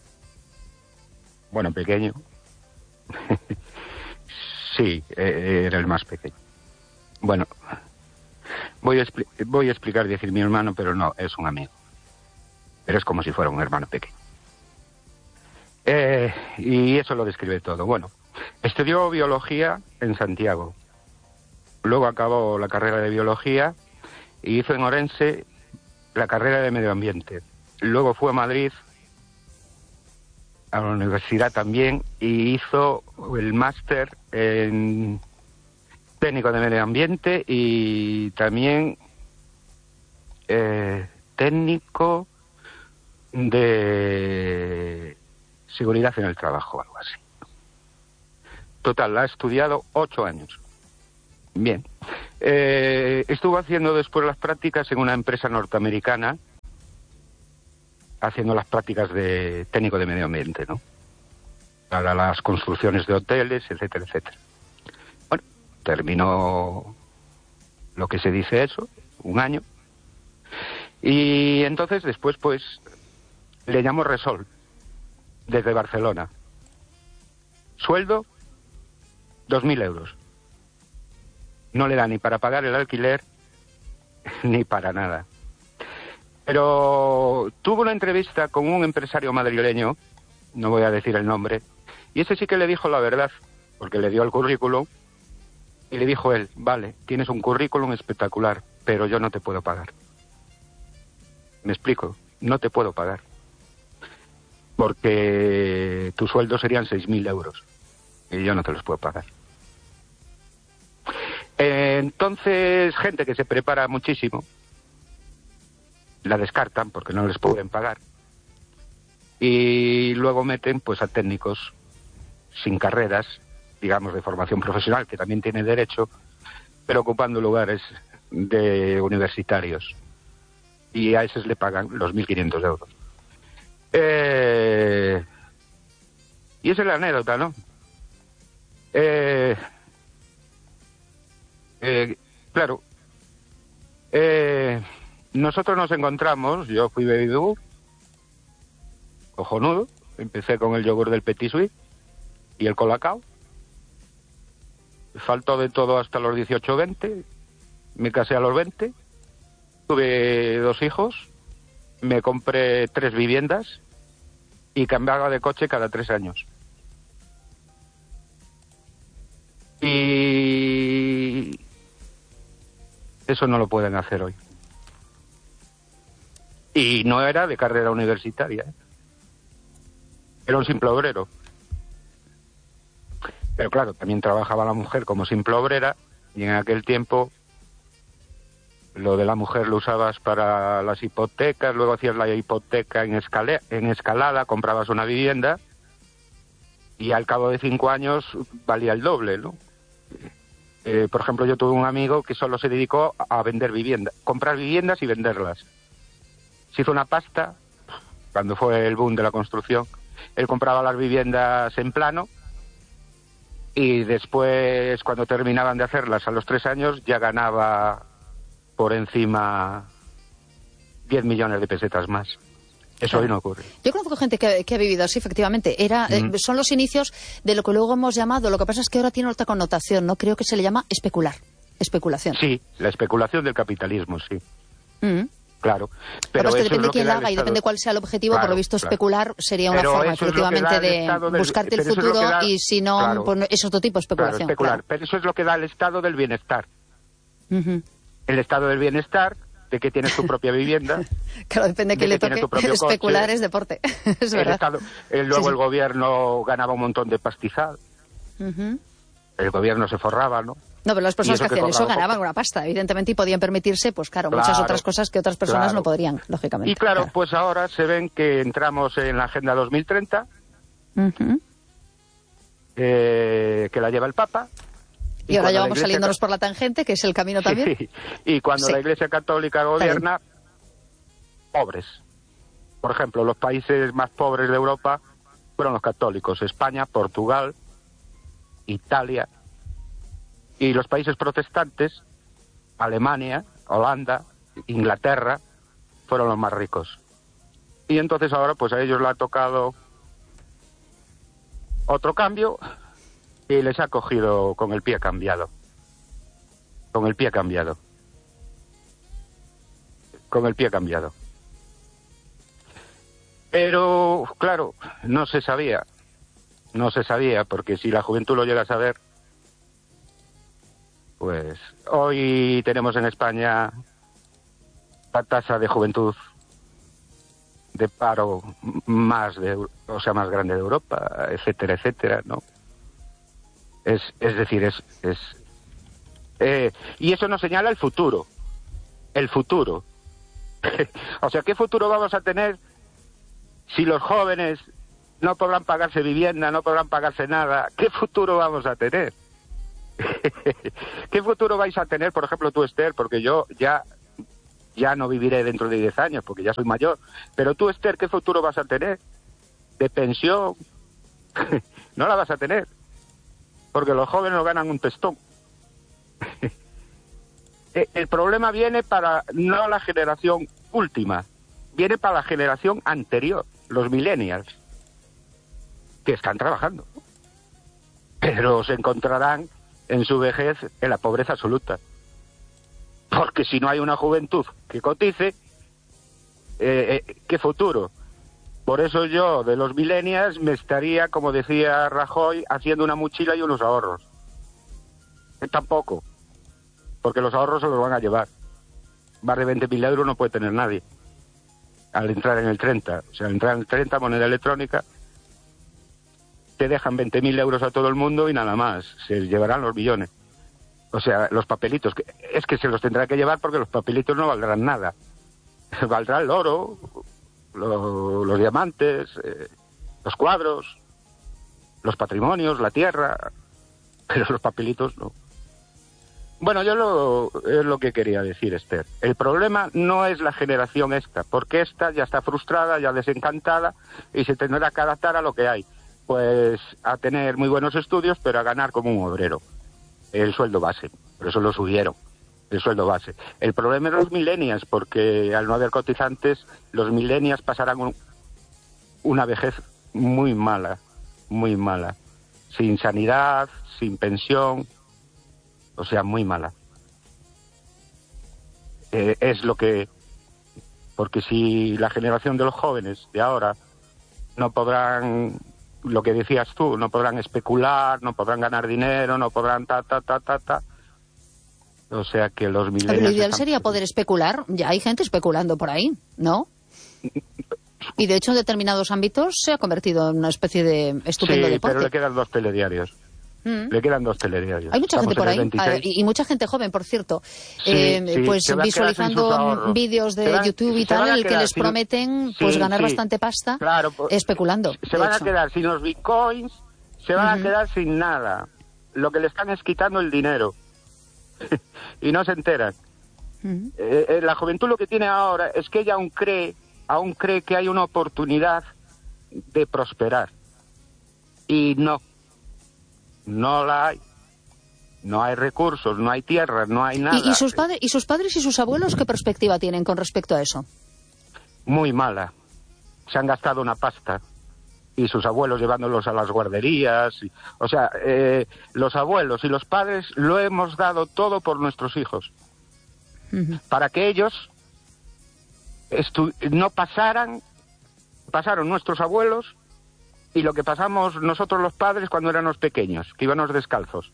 Bueno, pequeño. Sí, eh, era el más pequeño. Bueno, voy a, expli- voy a explicar, decir mi hermano, pero no, es un amigo. Pero es como si fuera un hermano pequeño. Eh, y eso lo describe todo. Bueno, estudió biología en Santiago. Luego acabó la carrera de biología y hizo en Orense la carrera de medio ambiente. Luego fue a Madrid, a la universidad también, y hizo el máster en técnico de medio ambiente y también eh, técnico de seguridad en el trabajo, algo así. Total, ha estudiado ocho años. Bien. Eh, estuvo haciendo después las prácticas en una empresa norteamericana, haciendo las prácticas de técnico de medio ambiente, ¿no? Para las construcciones de hoteles, etcétera, etcétera. Bueno, terminó lo que se dice eso, un año. Y entonces después, pues, le llamó Resol, desde Barcelona. Sueldo, dos mil euros. No le da ni para pagar el alquiler, ni para nada. Pero tuvo una entrevista con un empresario madrileño, no voy a decir el nombre, y ese sí que le dijo la verdad, porque le dio el currículum, y le dijo él, vale, tienes un currículum espectacular, pero yo no te puedo pagar. Me explico, no te puedo pagar. Porque tu sueldo serían seis mil euros, y yo no te los puedo pagar. Entonces, gente que se prepara muchísimo, la descartan porque no les pueden pagar. Y luego meten pues a técnicos sin carreras, digamos de formación profesional, que también tienen derecho, pero ocupando lugares de universitarios. Y a esos le pagan los mil quinientos euros. Eh... Y esa es la anécdota, ¿no? Eh... Eh, claro, eh, nosotros nos encontramos, yo fui baby yogur, cojonudo, empecé con el yogur del Petit Suisse y el Colacao, faltó de todo hasta los dieciocho veinte, me casé a los veinte, tuve dos hijos, me compré tres viviendas y cambiaba de coche cada tres años. Y eso no lo pueden hacer hoy. Y no era de carrera universitaria, ¿eh? Era un simple obrero. Pero claro, también trabajaba la mujer como simple obrera, y en aquel tiempo lo de la mujer lo usabas para las hipotecas, luego hacías la hipoteca en, escala, en escalada, comprabas una vivienda y al cabo de cinco años valía el doble, ¿no? Eh, por ejemplo, yo tuve un amigo que solo se dedicó a vender viviendas, comprar viviendas y venderlas. Se hizo una pasta cuando fue el boom de la construcción. Él compraba las viviendas en plano y después, cuando terminaban de hacerlas a los tres años, ya ganaba por encima diez millones de pesetas más. Eso hoy no ocurre. Yo conozco gente que, que ha vivido así, efectivamente. Era, mm. eh, son los inicios de lo que luego hemos llamado, lo que pasa es que ahora tiene otra connotación, ¿no? Creo que se le llama especular, especulación. Sí, la especulación del capitalismo, sí. Mm. Claro. Pero es que depende de quién la haga y depende cuál sea el objetivo, claro, por lo visto claro. Especular sería una pero forma, efectivamente, de del, buscarte el futuro da, y si no, claro, pues es otro tipo de especulación. Claro, especular. Claro. Pero eso es lo que da el estado del bienestar. Uh-huh. El estado del bienestar, de que tienes tu propia vivienda. Claro, depende de que, que le toque. Especular coche, es deporte. Es verdad. El estado, eh, luego sí, sí. El gobierno ganaba un montón de pastizal. Uh-huh. El gobierno se forraba, ¿no? No, pero las personas que hacían eso ganaban una pasta, evidentemente, y podían permitirse, pues claro, claro muchas otras cosas que otras personas claro. no podrían, lógicamente. Y claro, claro, pues ahora se ven que entramos en la Agenda dos mil treinta, uh-huh. eh, que la lleva el Papa. Y, y ahora ya vamos saliéndonos por la tangente, que es el camino también. Sí, y cuando sí. la Iglesia Católica gobierna, pobres. Por ejemplo, los países más pobres de Europa fueron los católicos, España, Portugal, Italia. Y los países protestantes, Alemania, Holanda, Inglaterra, fueron los más ricos. Y entonces ahora pues a ellos les ha tocado otro cambio y les ha cogido con el pie cambiado. Con el pie cambiado. Con el pie cambiado. Pero, claro, no se sabía. No se sabía, porque si la juventud lo llega a saber, pues hoy tenemos en España la tasa de juventud de paro más de, o sea, más grande de Europa, etcétera, etcétera, ¿no? Es, es decir, es, es eh, y eso nos señala el futuro, el futuro. O sea, ¿qué futuro vamos a tener si los jóvenes no podrán pagarse vivienda, no podrán pagarse nada. ¿Qué futuro vamos a tener? ¿Qué futuro vais a tener, por ejemplo, tú, Esther? Porque yo ya, ya no viviré dentro de diez años, porque ya soy mayor. Pero tú, Esther, ¿qué futuro vas a tener? ¿De pensión? No la vas a tener, porque los jóvenes no ganan un testón. El problema viene para no la generación última, viene para la generación anterior, los millennials, que están trabajando, pero se encontrarán en su vejez en la pobreza absoluta, porque si no hay una juventud que cotice, eh, eh, ¿qué futuro? Por eso yo, de los millennials, me estaría, como decía Rajoy, haciendo una mochila y unos ahorros. Eh, tampoco, porque los ahorros se los van a llevar. Más de veinte mil euros no puede tener nadie al entrar en el treinta. O sea, al entrar en el treinta, moneda electrónica, te dejan veinte mil euros a todo el mundo y nada más. Se llevarán los billones. O sea, los papelitos. Que, es que se los tendrá que llevar porque los papelitos no valdrán nada. Valdrá el oro, lo, los diamantes, eh, los cuadros, los patrimonios, la tierra, pero los papelitos no. Bueno, yo lo, es lo que quería decir, Esther. El problema no es la generación esta, porque esta ya está frustrada, ya desencantada, y se tendrá que adaptar a lo que hay. Pues a tener muy buenos estudios, pero a ganar como un obrero. El sueldo base, por eso lo subieron, el sueldo base. El problema es los millennials, porque al no haber cotizantes, los millennials pasarán un, una vejez muy mala, muy mala. Sin sanidad, sin pensión... O sea, muy mala. Eh, es lo que... Porque si la generación de los jóvenes de ahora no podrán, lo que decías tú, no podrán especular, no podrán ganar dinero, no podrán ta, ta, ta, ta, ta. O sea que los millennials... Pero lo ideal están... sería poder especular. Ya hay gente especulando por ahí, ¿no? Y de hecho en determinados ámbitos se ha convertido en una especie de estupendo sí, deporte. Pero le quedan dos telediarios. Mm. Le quedan dos telediarios. Hay mucha Estamos gente por ahí, y, y mucha gente joven, por cierto, sí, eh, sí, pues visualizando vídeos de van, YouTube y tal, en el que les sin, prometen pues sí, ganar sí. bastante pasta claro, pues, especulando. Se van hecho. a quedar sin los bitcoins, se van uh-huh. a quedar sin nada. Lo que le están es quitando el dinero. Y no se enteran. Uh-huh. eh, eh, la juventud lo que tiene ahora es que ella aún cree, aún cree que hay una oportunidad de prosperar. Y no. No la hay. No hay recursos, no hay tierra, no hay nada. ¿Y, y, sus padres, ¿Y sus padres y sus abuelos qué perspectiva tienen con respecto a eso? Muy mala. Se han gastado una pasta. Y sus abuelos llevándolos a las guarderías. Y, o sea, eh, los abuelos y los padres lo hemos dado todo por nuestros hijos. Uh-huh. Para que ellos estu- no pasaran, pasaron nuestros abuelos y lo que pasamos nosotros los padres cuando éramos pequeños, que íbamos descalzos.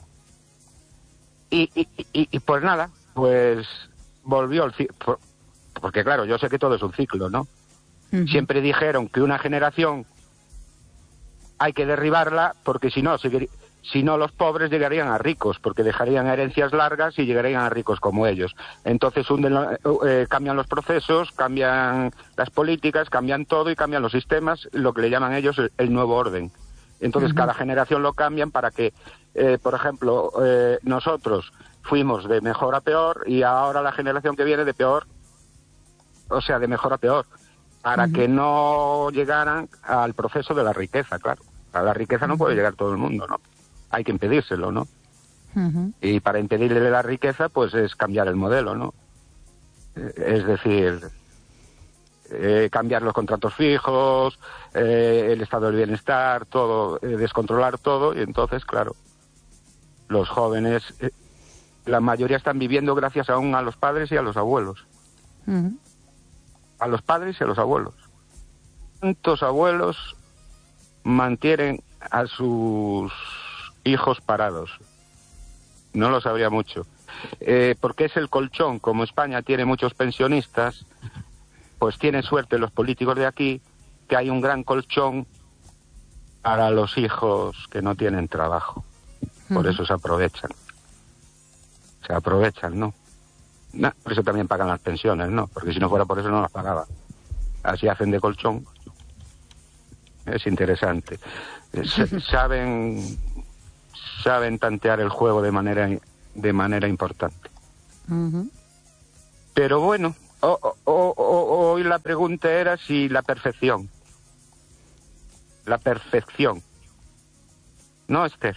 Y, y, y, y pues nada, pues volvió el ciclo. Porque claro, yo sé que todo es un ciclo, ¿no? Uh-huh. Siempre dijeron que una generación hay que derribarla porque si no, si, si no los pobres llegarían a ricos, porque dejarían herencias largas y llegarían a ricos como ellos. Entonces hunden, eh, cambian los procesos, cambian las políticas, cambian todo y cambian los sistemas, lo que le llaman ellos el, el nuevo orden. Entonces uh-huh. cada generación lo cambian para que, eh, por ejemplo, eh, nosotros fuimos de mejor a peor y ahora la generación que viene de peor, o sea, de mejor a peor, para uh-huh. que no llegaran al proceso de la riqueza, claro. A la riqueza no puede llegar todo el mundo, ¿no? Hay que impedírselo, ¿no? Uh-huh. Y para impedirle la riqueza, pues es cambiar el modelo, ¿no? Es decir, eh, cambiar los contratos fijos, eh, el estado del bienestar, todo, eh, descontrolar todo, y entonces, claro, los jóvenes, eh, la mayoría están viviendo gracias aún a los padres y a los abuelos. Uh-huh. A los padres y a los abuelos. ¿Cuántos abuelos mantienen a sus hijos parados? No lo sabría mucho. Eh, porque es el colchón. Como España tiene muchos pensionistas, pues tienen suerte los políticos de aquí que hay un gran colchón para los hijos que no tienen trabajo. Por eso se aprovechan. Se aprovechan, ¿no? No, por eso también pagan las pensiones, ¿no? Porque si no fuera por eso no las pagaban. Así hacen de colchón. es interesante. S- saben saben tantear el juego de manera de manera importante. Uh-huh. Pero bueno, o, o, o, hoy la pregunta era si la perfección. La perfección. ¿No, Esther?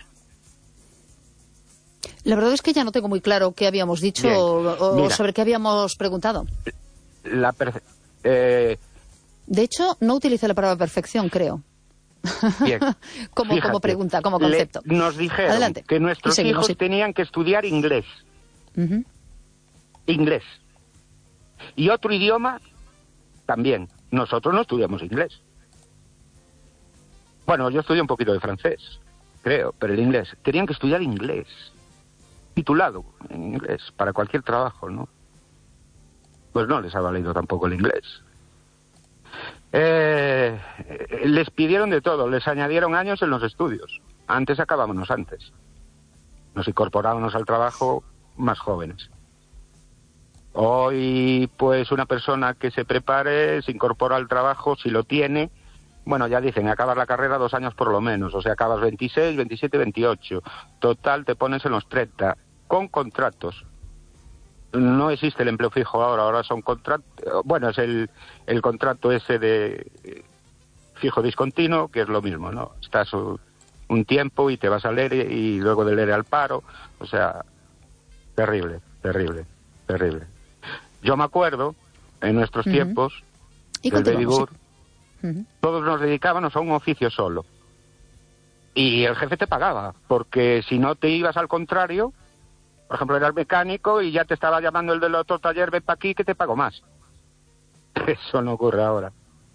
La verdad es que ya no tengo muy claro qué habíamos dicho o, o sobre qué habíamos preguntado. La perfe- eh... De hecho, no utilicé la palabra perfección, creo. Bien. como, Fíjate, como pregunta, como concepto. Le, nos dijeron Adelante. que nuestros seguimos, hijos sí. tenían que estudiar inglés. Uh-huh. Inglés. Y otro idioma también. Nosotros no estudiamos inglés. Bueno, yo estudié un poquito de francés, creo, pero el inglés. Tenían que estudiar inglés. Titulado en inglés, para cualquier trabajo, ¿no? Pues no les ha valido tampoco el inglés. Eh, les pidieron de todo, les añadieron años en los estudios. Antes acabábamos antes. Nos incorporábamos al trabajo más jóvenes. Hoy, pues, una persona que se prepare, se incorpora al trabajo, si lo tiene, bueno, ya dicen, acabas la carrera dos años por lo menos, o sea, acabas veintiséis, veintisiete, veintiocho. Total, te pones en los treinta, con contratos. No existe el empleo fijo ahora, ahora son contratos, bueno, es el, el contrato ese de fijo discontinuo, que es lo mismo, ¿no? Estás un, un tiempo y te vas al E R E y luego del E R E al paro, o sea, terrible, terrible, terrible. Yo me acuerdo, en nuestros uh-huh. tiempos, ¿Y del baby boom, sí. uh-huh. todos nos dedicábamos a un oficio solo. Y el jefe te pagaba, porque si no te ibas al contrario, por ejemplo, eras mecánico y ya te estaba llamando el del otro taller, ven para aquí que te pago más. Eso no ocurre ahora.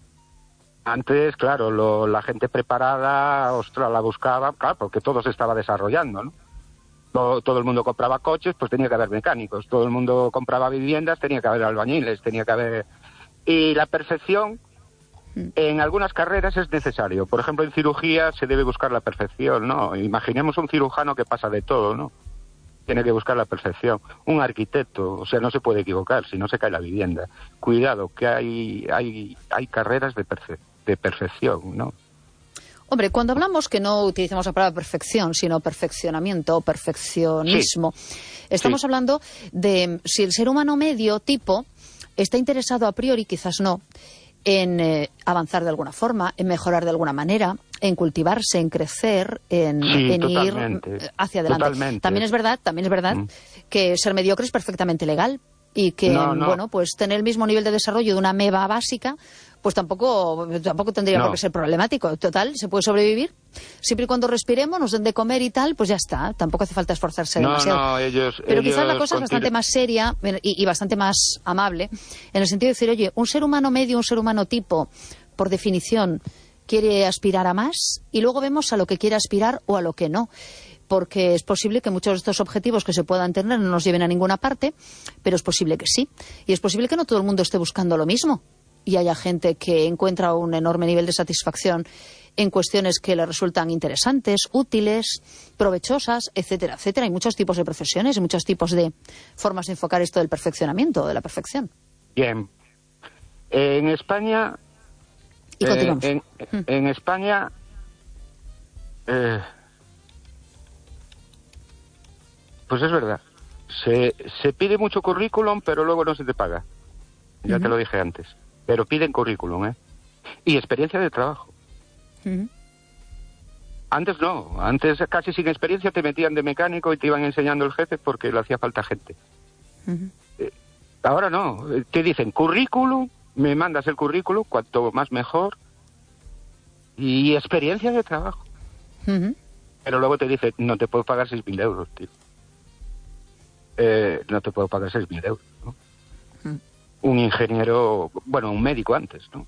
Antes, claro, lo, la gente preparada, ostras, la buscaba, claro, porque todo se estaba desarrollando, ¿no? Todo, todo el mundo compraba coches, pues tenía que haber mecánicos. Todo el mundo compraba viviendas, tenía que haber albañiles, tenía que haber... Y la perfección, en algunas carreras es necesario. Por ejemplo, en cirugía se debe buscar la perfección, ¿no? Imaginemos un cirujano que pasa de todo, ¿no? Tiene que buscar la perfección. Un arquitecto, o sea, no se puede equivocar, si no se cae la vivienda. Cuidado, que hay hay hay carreras de, perfe- de perfección, ¿no? Hombre, cuando hablamos que no utilizamos la palabra perfección, sino perfeccionamiento o perfeccionismo, sí. estamos sí. hablando de si el ser humano medio tipo está interesado a priori, quizás no, en eh, avanzar de alguna forma, en mejorar de alguna manera, en cultivarse, en crecer, en, sí, en ir hacia adelante. Totalmente. También es verdad, también es verdad mm. que ser mediocre es perfectamente legal y que, no, no. bueno, pues tener el mismo nivel de desarrollo de una ameba básica, pues tampoco, tampoco tendría no. por qué ser problemático. Total, se puede sobrevivir. Siempre y cuando respiremos, nos den de comer y tal, pues ya está. Tampoco hace falta esforzarse no, demasiado. No, ellos, Pero ellos quizás la cosa es bastante más seria y, y bastante más amable, en el sentido de decir, oye, un ser humano medio, un ser humano tipo, por definición, quiere aspirar a más y luego vemos a lo que quiere aspirar o a lo que no. Porque es posible que muchos de estos objetivos que se puedan tener no nos lleven a ninguna parte, pero es posible que sí. Y es posible que no todo el mundo esté buscando lo mismo. Y haya gente que encuentra un enorme nivel de satisfacción en cuestiones que le resultan interesantes, útiles, provechosas, etcétera, etcétera. Hay muchos tipos de profesiones y muchos tipos de formas de enfocar esto del perfeccionamiento, de la perfección. Bien. En España... Y continuamos. Eh, en, mm. en España... Eh, pues es verdad. Se, se pide mucho currículum, pero luego no se te paga. Ya uh-huh. te lo dije antes. Pero piden currículum, ¿eh? Y experiencia de trabajo. Uh-huh. Antes no. Antes casi sin experiencia te metían de mecánico y te iban enseñando el jefe porque le hacía falta gente. Uh-huh. Eh, ahora no. Te dicen currículum, me mandas el currículum, cuanto más mejor. Y experiencia de trabajo. Uh-huh. Pero luego te dicen, no te puedo pagar seis mil euros, tío. Eh, no te puedo pagar seis mil euros, ¿no? Uh-huh. Un ingeniero, bueno, un médico antes, ¿no?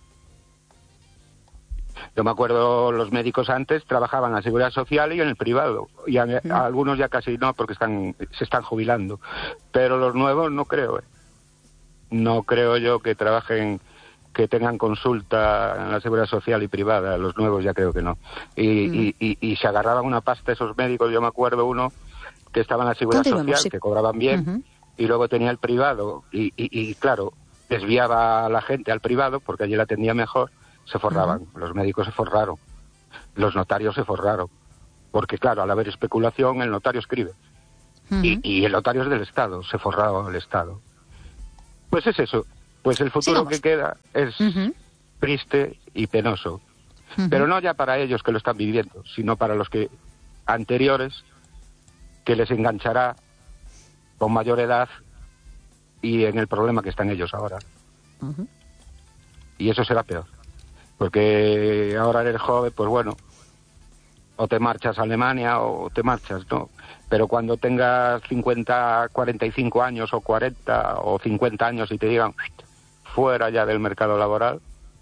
Yo me acuerdo, los médicos antes trabajaban en la Seguridad Social y en el privado. Y a, uh-huh. a algunos ya casi no, porque están se están jubilando. Pero los nuevos no creo, ¿eh? No creo yo que trabajen, que tengan consulta en la Seguridad Social y privada. Los nuevos ya creo que no. Y, uh-huh. y, y, y se agarraban una pasta esos médicos. Yo me acuerdo uno que estaba en la Seguridad Social, sí. que cobraban bien, uh-huh. y luego tenía el privado, y, y, y claro, desviaba a la gente al privado, porque allí la atendía mejor, se forraban, uh-huh. los médicos se forraron, los notarios se forraron, porque claro, al haber especulación el notario escribe, uh-huh. y, y el notario es del Estado, se forraba el Estado. Pues es eso, pues el futuro Sigamos. que queda es uh-huh. triste y penoso, uh-huh. pero no ya para ellos que lo están viviendo, sino para los que anteriores, que les enganchará con mayor edad y en el problema que están ellos ahora. Uh-huh. Y eso será peor. Porque ahora eres joven, pues bueno, o te marchas a Alemania o te marchas, ¿no? Pero cuando tengas cincuenta, cuarenta y cinco años o cuarenta o cincuenta años y te digan fuera ya del mercado laboral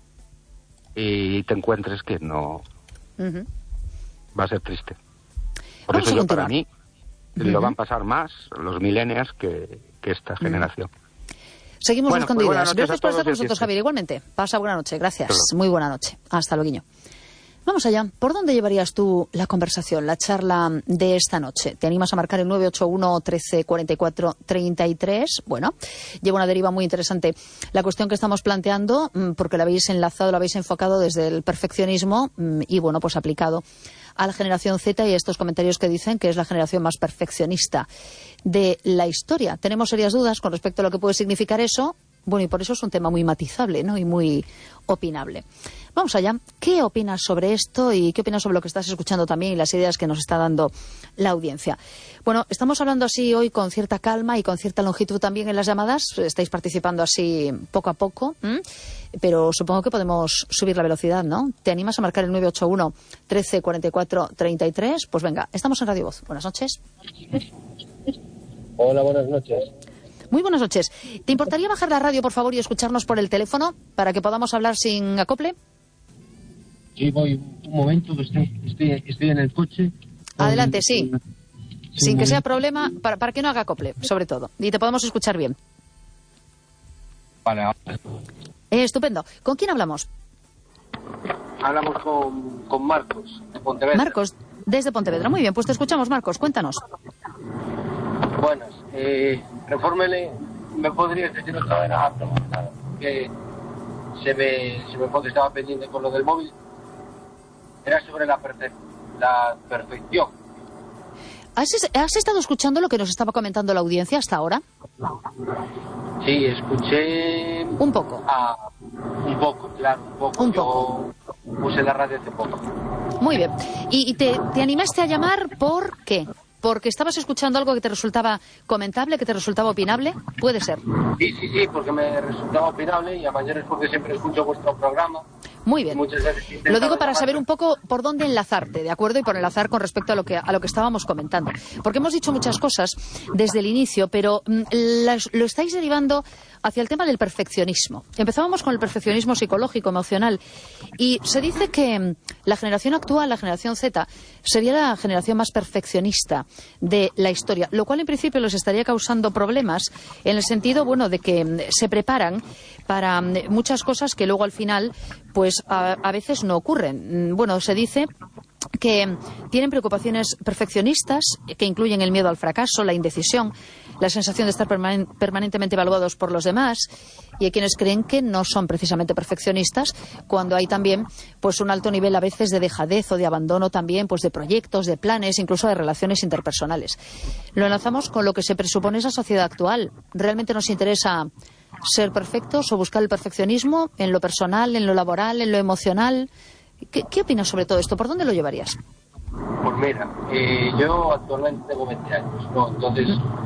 y te encuentres que no, uh-huh. va a ser triste. Por Vamos eso yo para mí uh-huh. lo van a pasar más los millennials que, que esta uh-huh. generación. Seguimos bueno, buscando pues ideas. Gracias por estar con nosotros, Javier. Igualmente. Pasa buena noche. Gracias. Hello. Muy buena noche. Hasta luego. Vamos allá. ¿Por dónde llevarías tú la conversación, la charla de esta noche? ¿Te animas a marcar el nueve ocho uno, trece, cuarenta y cuatro, treinta y tres? Bueno, lleva una deriva muy interesante la cuestión que estamos planteando, porque la habéis enlazado, la habéis enfocado desde el perfeccionismo y, bueno, pues aplicado a la generación Z y estos comentarios que dicen que es la generación más perfeccionista de la historia. Tenemos serias dudas con respecto a lo que puede significar eso. Bueno, y por eso es un tema muy matizable, ¿no? Y muy opinable. Vamos allá. ¿Qué opinas sobre esto y qué opinas sobre lo que estás escuchando también y las ideas que nos está dando la audiencia? Bueno, estamos hablando así hoy con cierta calma y con cierta longitud también en las llamadas. Estáis participando así poco a poco, ¿m? Pero supongo que podemos subir la velocidad, ¿no? ¿Te animas a marcar el nueve ocho uno, trece, cuarenta y cuatro, treinta y tres? Pues venga, estamos en Radio Voz. Buenas noches. Hola, buenas noches. Muy buenas noches. ¿Te importaría bajar la radio, por favor, y escucharnos por el teléfono para que podamos hablar sin acople? Sí, voy un momento, que estoy, estoy, estoy en el coche. Adelante, sí. Sin que sea problema, para, para que no haga acople, sobre todo. Y te podemos escuchar bien. Vale. Eh, estupendo. ¿Con quién hablamos? Hablamos con, con Marcos, de Pontevedra. Marcos, desde Pontevedra. Muy bien, pues te escuchamos, Marcos. Cuéntanos. Buenas. Eh, Refórmele, ¿me podrías decir otra vez? Ah, no, nada. Que se me, se me fue que estaba pendiente con lo del móvil. Era sobre la, perfe la perfección. ¿Has, ¿Has estado escuchando lo que nos estaba comentando la audiencia hasta ahora? Sí, escuché... Un poco. Ah, un poco, claro, un poco. Un Yo poco. puse la radio hace poco. Muy bien. ¿Y, y te, te animaste a llamar por qué? ¿Porque estabas escuchando algo que te resultaba comentable, que te resultaba opinable? Puede ser. Sí, sí, sí, porque me resultaba opinable y a mayores porque siempre escucho vuestro programa. Muy bien. Lo digo para saber un poco por dónde enlazarte, ¿de acuerdo? Y por enlazar con respecto a lo que a lo que estábamos comentando. Porque hemos dicho muchas cosas desde el inicio, pero mm, las, lo estáis derivando hacia el tema del perfeccionismo. Empezábamos con el perfeccionismo psicológico, emocional, y se dice que mm, la generación actual, la generación Z, sería la generación más perfeccionista de la historia, lo cual en principio les estaría causando problemas en el sentido, bueno, de que mm, se preparan para mm, muchas cosas que luego al final pues a, a veces no ocurren. Bueno, se dice que tienen preocupaciones perfeccionistas que incluyen el miedo al fracaso, la indecisión, la sensación de estar permanen permanentemente evaluados por los demás, y hay quienes creen que no son precisamente perfeccionistas cuando hay también pues un alto nivel a veces de dejadez o de abandono también pues de proyectos, de planes, incluso de relaciones interpersonales. Lo enlazamos con lo que se presupone esa sociedad actual. ¿Realmente nos interesa ser perfectos o buscar el perfeccionismo en lo personal, en lo laboral, en lo emocional? ¿Qué, qué opinas sobre todo esto? ¿Por dónde lo llevarías? Pues mira, eh, yo actualmente tengo veinte años, ¿no? Entonces,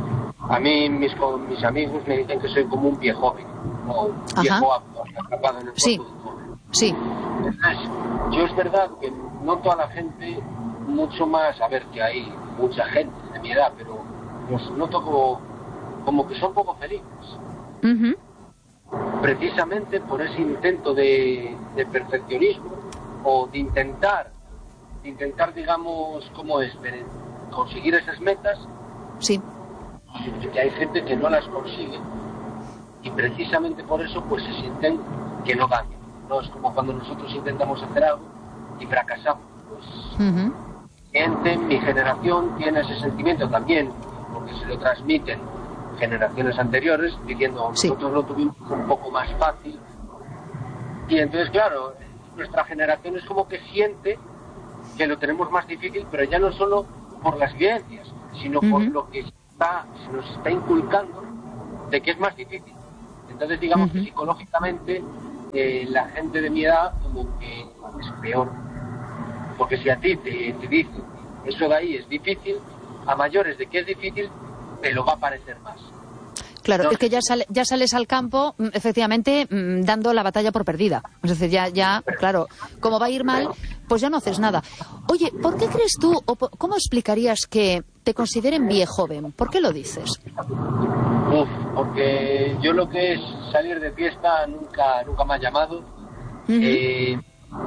a mí mis, mis amigos me dicen que soy como un viejo joven, ¿no? Un viejo atrapado en el sí. joven. Sí. Entonces, yo es verdad que no toda la gente, mucho más, a ver que hay mucha gente de mi edad, pero los noto como, como que son poco felices. Uh-huh. Precisamente por ese intento de, de perfeccionismo o de intentar, de intentar, digamos, ¿cómo es? De conseguir esas metas. Sí. Que hay gente que no las consigue y precisamente por eso pues se sienten que no ganan, ¿no? Es como cuando nosotros intentamos hacer algo y fracasamos. Pues uh-huh. gente, mi generación tiene ese sentimiento también, porque se lo transmiten generaciones anteriores, diciendo sí. nosotros lo tuvimos un poco más fácil. Y entonces, claro, nuestra generación es como que siente que lo tenemos más difícil, pero ya no solo por las vivencias, sino uh-huh. por lo que está, se nos está inculcando de que es más difícil. Entonces digamos uh-huh. que psicológicamente eh, la gente de mi edad como que es peor, porque si a ti te, te dicen eso de ahí es difícil, a mayores de que es difícil te lo va a parecer más. Claro, no, es que ya, sale, ya sales al campo, efectivamente, dando la batalla por perdida. Es decir, ya, ya, claro, como va a ir mal, pues ya no haces nada. Oye, ¿por qué crees tú, o por, cómo explicarías que te consideren viejo joven? ¿Por qué lo dices? Uf, porque yo lo que es salir de fiesta nunca, nunca me ha llamado. Uh-huh. Eh,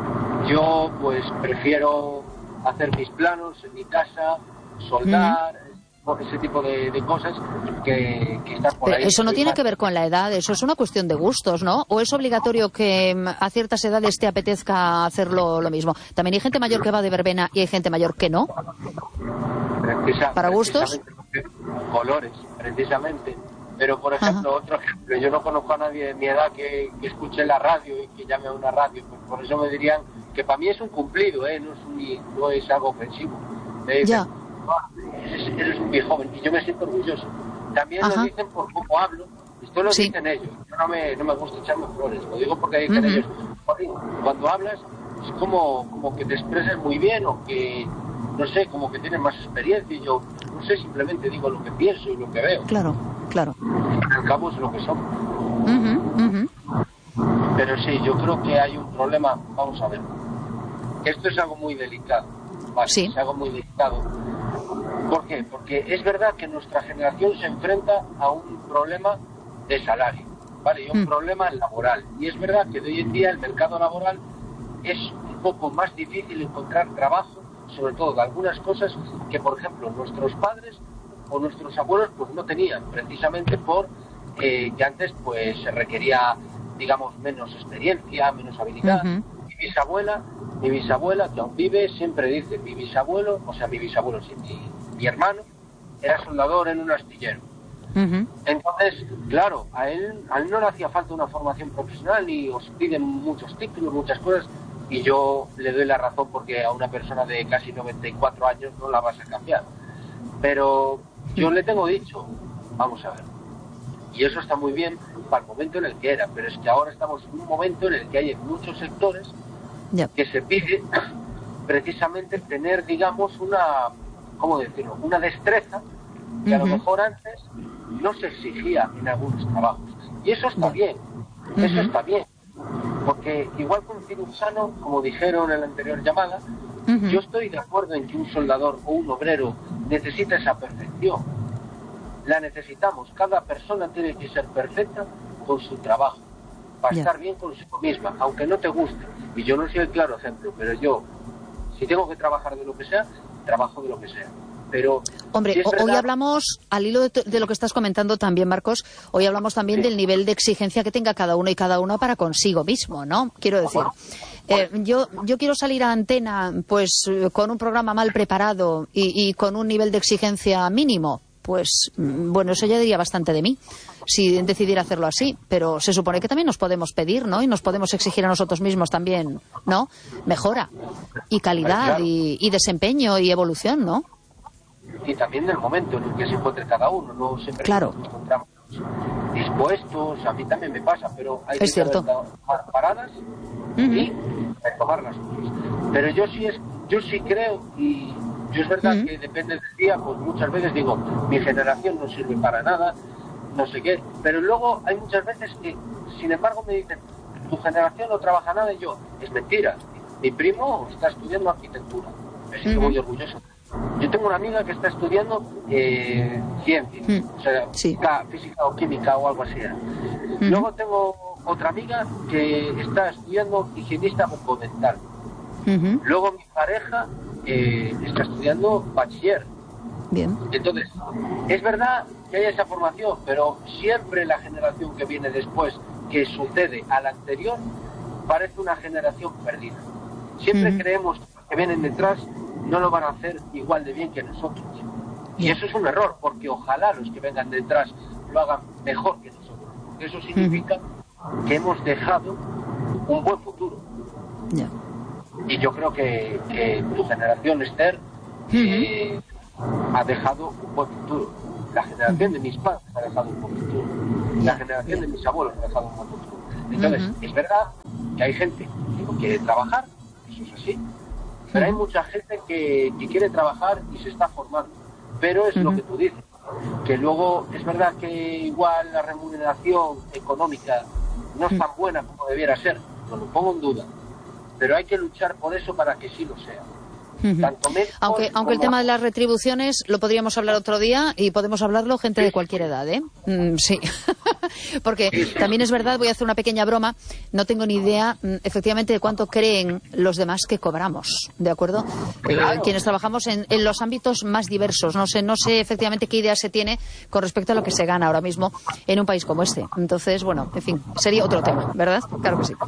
yo, pues, prefiero hacer mis planos en mi casa, soldar... Uh-huh. ese tipo de, de cosas que, que están por Pero ahí. Eso no tiene que ver con la edad, eso es una cuestión de gustos, ¿no? ¿O es obligatorio que a ciertas edades te apetezca hacerlo lo mismo? También hay gente mayor que va de verbena y hay gente mayor que no. Precisa, ¿Para gustos? Colores, precisamente. Pero, por ejemplo, Ajá. otro ejemplo, yo no conozco a nadie de mi edad que, que escuche la radio y que llame a una radio, pues por eso me dirían que para mí es un cumplido, ¿eh? No es, un, no es algo ofensivo. Me dicen, ya. Eres, eres un viejo joven y yo me siento orgulloso. También Ajá. lo dicen por cómo hablo. Esto lo sí. dicen ellos. Yo no me, no me gusta echarme flores. Lo digo porque dicen uh-huh. ellos. Cuando hablas es como, como que te expresas muy bien o que, no sé, como que tienes más experiencia. Y yo, no sé, simplemente digo lo que pienso y lo que veo. Claro, claro. Al cabo es lo que somos. Uh-huh, uh-huh. Pero sí, yo creo que hay un problema. Vamos a ver. Esto es algo muy delicado. Vale, sí. Es algo muy delicado. ¿Por qué? Porque es verdad que nuestra generación se enfrenta a un problema de salario, ¿vale? Y un mm. problema laboral. Y es verdad que de hoy en día el mercado laboral es un poco más difícil encontrar trabajo, sobre todo de algunas cosas que, por ejemplo, nuestros padres o nuestros abuelos pues no tenían, precisamente por eh, que antes pues se requería, digamos, menos experiencia, menos habilidad. Uh-huh. Mi bisabuela, mi bisabuela, que aún vive, siempre dice, mi bisabuelo, o sea, mi bisabuelo, sí, mi Mi hermano era soldador en un astillero. Uh-huh. Entonces, claro, a él, a él no le hacía falta una formación profesional ni os piden muchos títulos, muchas cosas, y yo le doy la razón porque a una persona de casi noventa y cuatro años no la vas a cambiar. Pero yo le tengo dicho, vamos a ver, y eso está muy bien para el momento en el que era, pero es que ahora estamos en un momento en el que hay en muchos sectores yep. que se pide precisamente tener, digamos, una... ¿cómo decirlo? Una destreza que uh-huh. a lo mejor antes no se exigía en algunos trabajos. Y eso está bien, uh-huh. eso está bien. Porque igual que un cirujano, como dijeron en la anterior llamada, uh-huh. yo estoy de acuerdo en que un soldador o un obrero necesita esa perfección. La necesitamos. Cada persona tiene que ser perfecta con su trabajo, para yeah. estar bien consigo misma, aunque no te guste. Y yo no soy el claro ejemplo, pero yo, si tengo que trabajar de lo que sea, trabajo de lo que sea. Pero hombre, si es hoy verdad... hablamos, al hilo de, de lo que estás comentando también, Marcos, hoy hablamos también sí. del nivel de exigencia que tenga cada uno y cada una para consigo mismo, ¿no? Quiero decir, eh, yo yo quiero salir a antena pues con un programa mal preparado y, y con un nivel de exigencia mínimo, pues bueno, eso ya diría bastante de mí, si decidiera hacerlo así, pero se supone que también nos podemos pedir, ¿no? Y nos podemos exigir a nosotros mismos también, ¿no? Mejora y calidad claro. y, y desempeño y evolución, ¿no? Y también del momento en el que se encuentre cada uno, no siempre claro. nos encontramos dispuestos, a mí también me pasa, pero hay es que cierto. tomar paradas uh-huh. y retomar las cosas. Pero yo sí es, yo sí creo, y yo es verdad uh-huh. que depende del día, pues muchas veces digo, mi generación no sirve para nada, no sé qué, pero luego hay muchas veces que, sin embargo, me dicen, tu generación no trabaja nada, y yo, es mentira, mi primo está estudiando arquitectura, me siento uh-huh. muy orgulloso. Yo tengo una amiga que está estudiando eh, ciencia, uh-huh. o sea, sí. física, física o química o algo así. Uh-huh. Luego tengo otra amiga que está estudiando higienista bucodental. Uh-huh. Luego mi pareja eh, está estudiando bachiller. Bien. Entonces, es verdad que hay esa formación, pero siempre la generación que viene después, que sucede a la anterior, parece una generación perdida. Siempre uh-huh. creemos que vienen detrás no lo van a hacer igual de bien que nosotros. Y eso es un error, porque ojalá los que vengan detrás lo hagan mejor que nosotros. Porque eso significa uh-huh. que hemos dejado un buen futuro. Yeah. Y yo creo que, que tu generación, Esther, uh-huh. eh, ha dejado un buen futuro. La generación uh-huh. de mis padres ha dejado un buen futuro. La generación de mis abuelos ha dejado un buen futuro. Entonces, uh-huh. es verdad que hay gente que no quiere trabajar, eso es así, pero uh-huh. hay mucha gente que, que quiere trabajar y se está formando. Pero es uh-huh. lo que tú dices, que luego es verdad que igual la remuneración económica no es tan buena como debiera ser, no lo pongo en duda, pero hay que luchar por eso para que sí lo sea. Uh-huh. Tanto aunque aunque el tema de las retribuciones lo podríamos hablar otro día y podemos hablarlo gente de cualquier edad, ¿eh? Mm, sí, porque sí, sí. también es verdad, voy a hacer una pequeña broma, no tengo ni idea mm, efectivamente de cuánto creen los demás que cobramos, ¿de acuerdo? Claro. Eh, quienes trabajamos en, en los ámbitos más diversos, no sé, no sé efectivamente qué idea se tiene con respecto a lo que se gana ahora mismo en un país como este. Entonces, bueno, en fin, sería otro tema, ¿verdad? Claro que sí.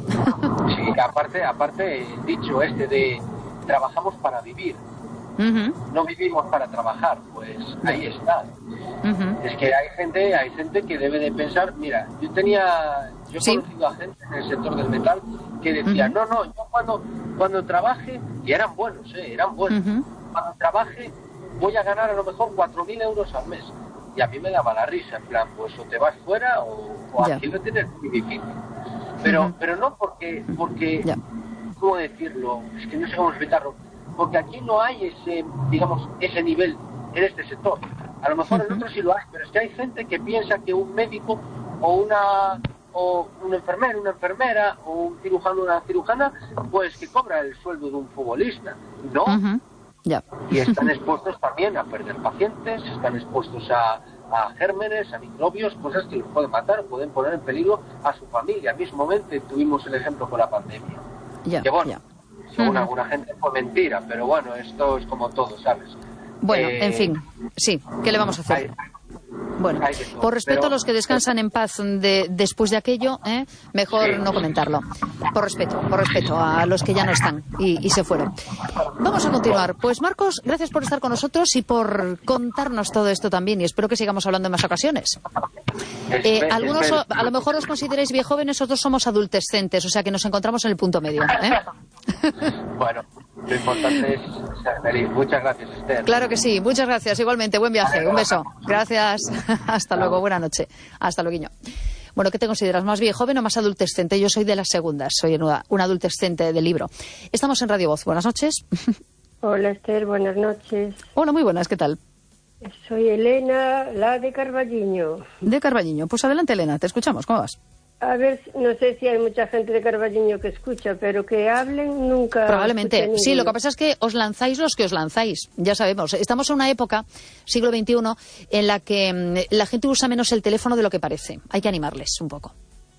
Sí, aparte, aparte, el dicho este de trabajamos para vivir, uh-huh. no vivimos para trabajar, pues ahí está. Uh-huh. Es que hay gente, hay gente que debe de pensar, mira, yo tenía, yo he ¿Sí? conocido a gente en el sector del metal que decía, uh-huh. no, no, yo cuando, cuando trabaje, y eran buenos, eh, eran buenos, uh-huh. cuando trabaje voy a ganar a lo mejor cuatro mil euros al mes. Y a mí me daba la risa, en plan, pues o te vas fuera o, o aquí lo tienes muy difícil. Pero, uh-huh. pero no porque, porque yeah. ¿cómo decirlo? Es que no sé cómo explicarlo. Porque aquí no hay ese, digamos, ese nivel en este sector. A lo mejor uh-huh. en otros sí lo hay, pero es que hay gente que piensa que un médico o una o un enfermero, una enfermera o un cirujano, una cirujana, pues que cobra el sueldo de un futbolista. No. Uh-huh. Yeah. Y están expuestos también a perder pacientes, están expuestos a, a gérmenes, a microbios, cosas que los pueden matar, pueden poner en peligro a su familia. Mismamente tuvimos el ejemplo con la pandemia. Yeah, que bueno, yeah. según uh-huh. alguna gente fue mentira, pero bueno, esto es como todo, ¿sabes? Bueno, eh, en fin, sí, ¿qué le vamos a hacer? Hay, bueno, hay todo, por respeto pero, a los que descansan en paz de, después de aquello, ¿eh? mejor sí. no comentarlo. Por respeto, por respeto a los que ya no están y, y se fueron. Vamos a continuar. Pues Marcos, gracias por estar con nosotros y por contarnos todo esto también, y espero que sigamos hablando en más ocasiones. Eh, algunos o, a lo mejor os consideráis viejóvenes, nosotros somos adultescentes, o sea que nos encontramos en el punto medio, ¿eh? Bueno, lo importante es ser feliz. Muchas gracias, Esther. Claro que sí, muchas gracias. Igualmente, buen viaje, un beso. Gracias. Hasta luego, buena noche. Hasta luego, guiño. Bueno, ¿qué te consideras, más viejoven o más adultescente? Yo soy de las segundas, soy una, una adultescente del libro. Estamos en Radio Voz. Buenas noches. Hola, Esther, buenas noches. Hola, muy buenas, ¿qué tal? Soy Elena, la de Carballiño. De Carballiño. Pues adelante, Elena, te escuchamos. ¿Cómo vas? A ver, no sé si hay mucha gente de Carballiño que escucha, pero que hablen nunca. Probablemente. Sí, lo que pasa es que os lanzáis los que os lanzáis. Ya sabemos. Estamos en una época, siglo veintiuno, en la que la gente usa menos el teléfono de lo que parece. Hay que animarles un poco.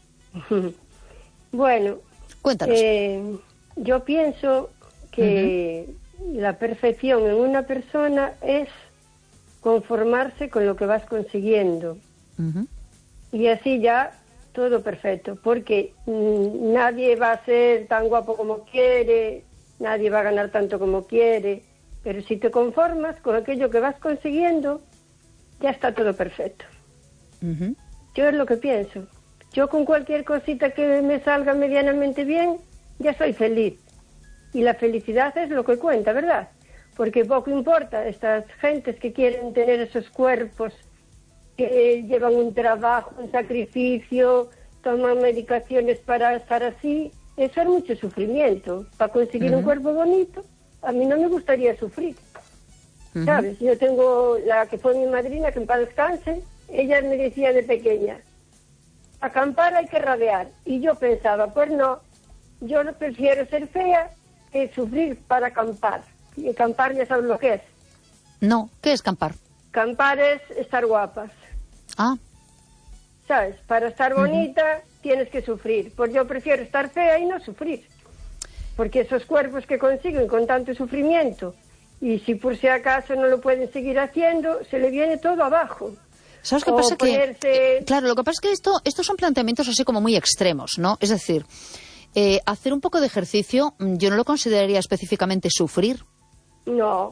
Bueno. Cuéntanos. Eh, yo pienso que uh-huh. la perfección en una persona es conformarse con lo que vas consiguiendo. Uh-huh. Y así ya todo perfecto, porque mmm, nadie va a ser tan guapo como quiere, nadie va a ganar tanto como quiere, pero si te conformas con aquello que vas consiguiendo, ya está todo perfecto. Uh-huh. Yo es lo que pienso. Yo con cualquier cosita que me salga medianamente bien, ya soy feliz. Y la felicidad es lo que cuenta, ¿verdad? Porque poco importa estas gentes que quieren tener esos cuerpos, que llevan un trabajo, un sacrificio, toman medicaciones para estar así. Eso es mucho sufrimiento. Para conseguir uh-huh. un cuerpo bonito, a mí no me gustaría sufrir. Uh-huh. ¿Sabes? Yo tengo la que fue mi madrina, que en paz descanse, ella me decía de pequeña, acampar hay que radear. Y yo pensaba, pues no, yo no prefiero ser fea que sufrir para acampar. Y acampar ya sabes lo que es. No, ¿qué es acampar? Acampar es estar guapas. Ah. ¿Sabes? Para estar bonita uh-huh. tienes que sufrir. Pues yo prefiero estar fea y no sufrir. Porque esos cuerpos que consiguen con tanto sufrimiento, y si por si acaso no lo pueden seguir haciendo, se le viene todo abajo. ¿Sabes qué o pasa? Ponerse... Que, claro, lo que pasa es que esto, estos son planteamientos así como muy extremos, ¿no? Es decir, eh, hacer un poco de ejercicio, yo no lo consideraría específicamente sufrir. No.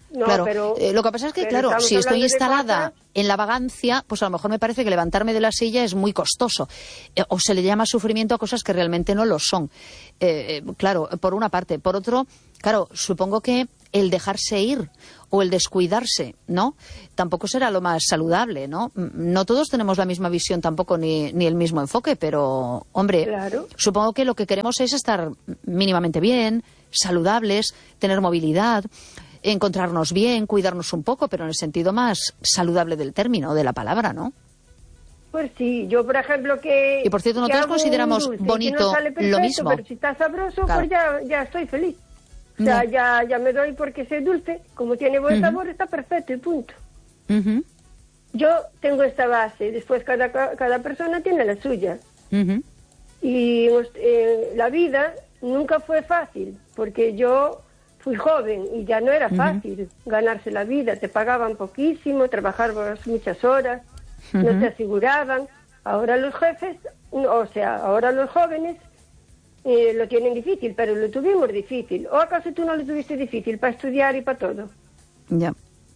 No, claro. pero, eh, lo que pasa es que, claro, si estoy instalada en la vagancia, pues a lo mejor me parece que levantarme de la silla es muy costoso. Eh, o se le llama sufrimiento a cosas que realmente no lo son. Eh, eh, claro, por una parte. Por otro, claro, supongo que el dejarse ir o el descuidarse, ¿no? Tampoco será lo más saludable, ¿no? No todos tenemos la misma visión tampoco ni, ni el mismo enfoque, pero, hombre, claro. Supongo que lo que queremos es estar mínimamente bien, saludables, tener movilidad, encontrarnos bien, cuidarnos un poco, pero en el sentido más saludable del término, de la palabra, ¿no? Pues sí, yo por ejemplo que... Y por cierto, nosotros consideramos bonito no sale perfecto, lo mismo. Pero si está sabroso, claro. pues ya, ya estoy feliz. O sea, no. ya, ya me doy porque sé dulce, como tiene buen uh-huh. sabor, está perfecto y punto. Uh-huh. Yo tengo esta base, después cada, cada persona tiene la suya. Uh-huh. Y eh, la vida nunca fue fácil, porque yo fui joven y ya no era fácil uh-huh. ganarse la vida. Te pagaban poquísimo, trabajabas muchas horas, uh-huh. no te aseguraban. Ahora los jefes, o sea, ahora los jóvenes eh, lo tienen difícil, pero lo tuvimos difícil. ¿O acaso tú no lo tuviste difícil para estudiar y para todo? Ya. Yeah.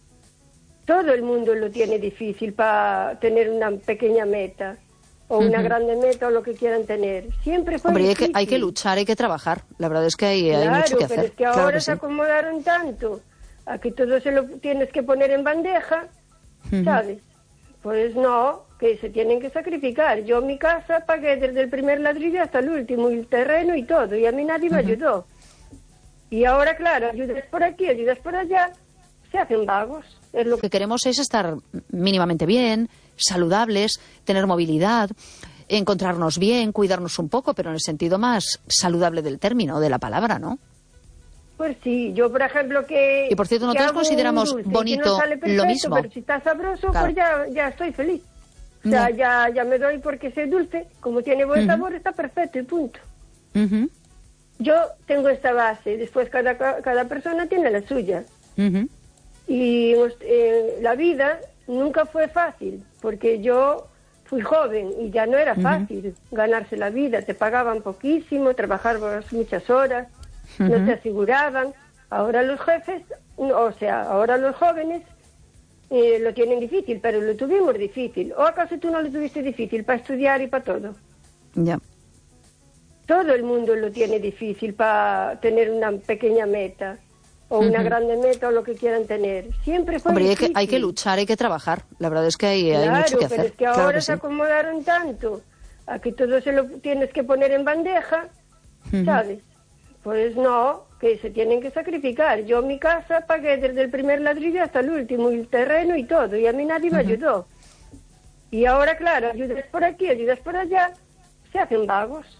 Todo el mundo lo tiene difícil para tener una pequeña meta. O una uh-huh. grande meta o lo que quieran tener. Siempre fue Hombre, hay difícil. que, hay que luchar, hay que trabajar. La verdad es que hay, claro, hay mucho que hacer. Pero es que ahora claro que se sí. acomodaron tanto a que todo se lo tienes que poner en bandeja, uh-huh. ¿sabes? Pues no, que se tienen que sacrificar. Yo mi casa pagué desde el primer ladrillo hasta el último, y el terreno y todo, y a mí nadie uh-huh. me ayudó. Y ahora, claro, ayudas por aquí, ayudas por allá, se hacen vagos. Es lo que queremos es estar mínimamente bien, saludables, tener movilidad, encontrarnos bien, cuidarnos un poco, pero en el sentido más saludable del término, de la palabra, ¿no? Pues sí, yo por ejemplo que... Y por cierto, nosotros consideramos dulce, bonito no sale perfecto, lo mismo. Pero si está sabroso, claro. pues ya, ya estoy feliz. O sea, no. ya, ya me doy porque sé dulce, como tiene buen uh-huh. sabor, está perfecto y punto. Uh-huh. Yo tengo esta base, después cada, cada persona tiene la suya. Uh-huh. Y eh, la vida nunca fue fácil, porque yo fui joven y ya no era fácil uh-huh. ganarse la vida. Te pagaban poquísimo, trabajabas muchas horas, uh-huh. no te aseguraban. Ahora los jefes, o sea, ahora los jóvenes eh, lo tienen difícil, pero lo tuvimos difícil. ¿O acaso tú no lo tuviste difícil para estudiar y para todo? Ya. Yeah. Todo el mundo lo tiene difícil para tener una pequeña meta. O una uh-huh. grande meta o lo que quieran tener. Siempre fue Hombre, hay difícil. que, hay que luchar, hay que trabajar. La verdad es que hay, claro, hay mucho que hacer. Pero es que claro ahora que se sí. acomodaron tanto a que todo se lo tienes que poner en bandeja, uh-huh. ¿sabes? Pues no, que se tienen que sacrificar. Yo mi casa pagué desde el primer ladrillo hasta el último, y el terreno y todo, y a mí nadie uh-huh. me ayudó. Y ahora, claro, ayudas por aquí, ayudas por allá, se hacen vagos.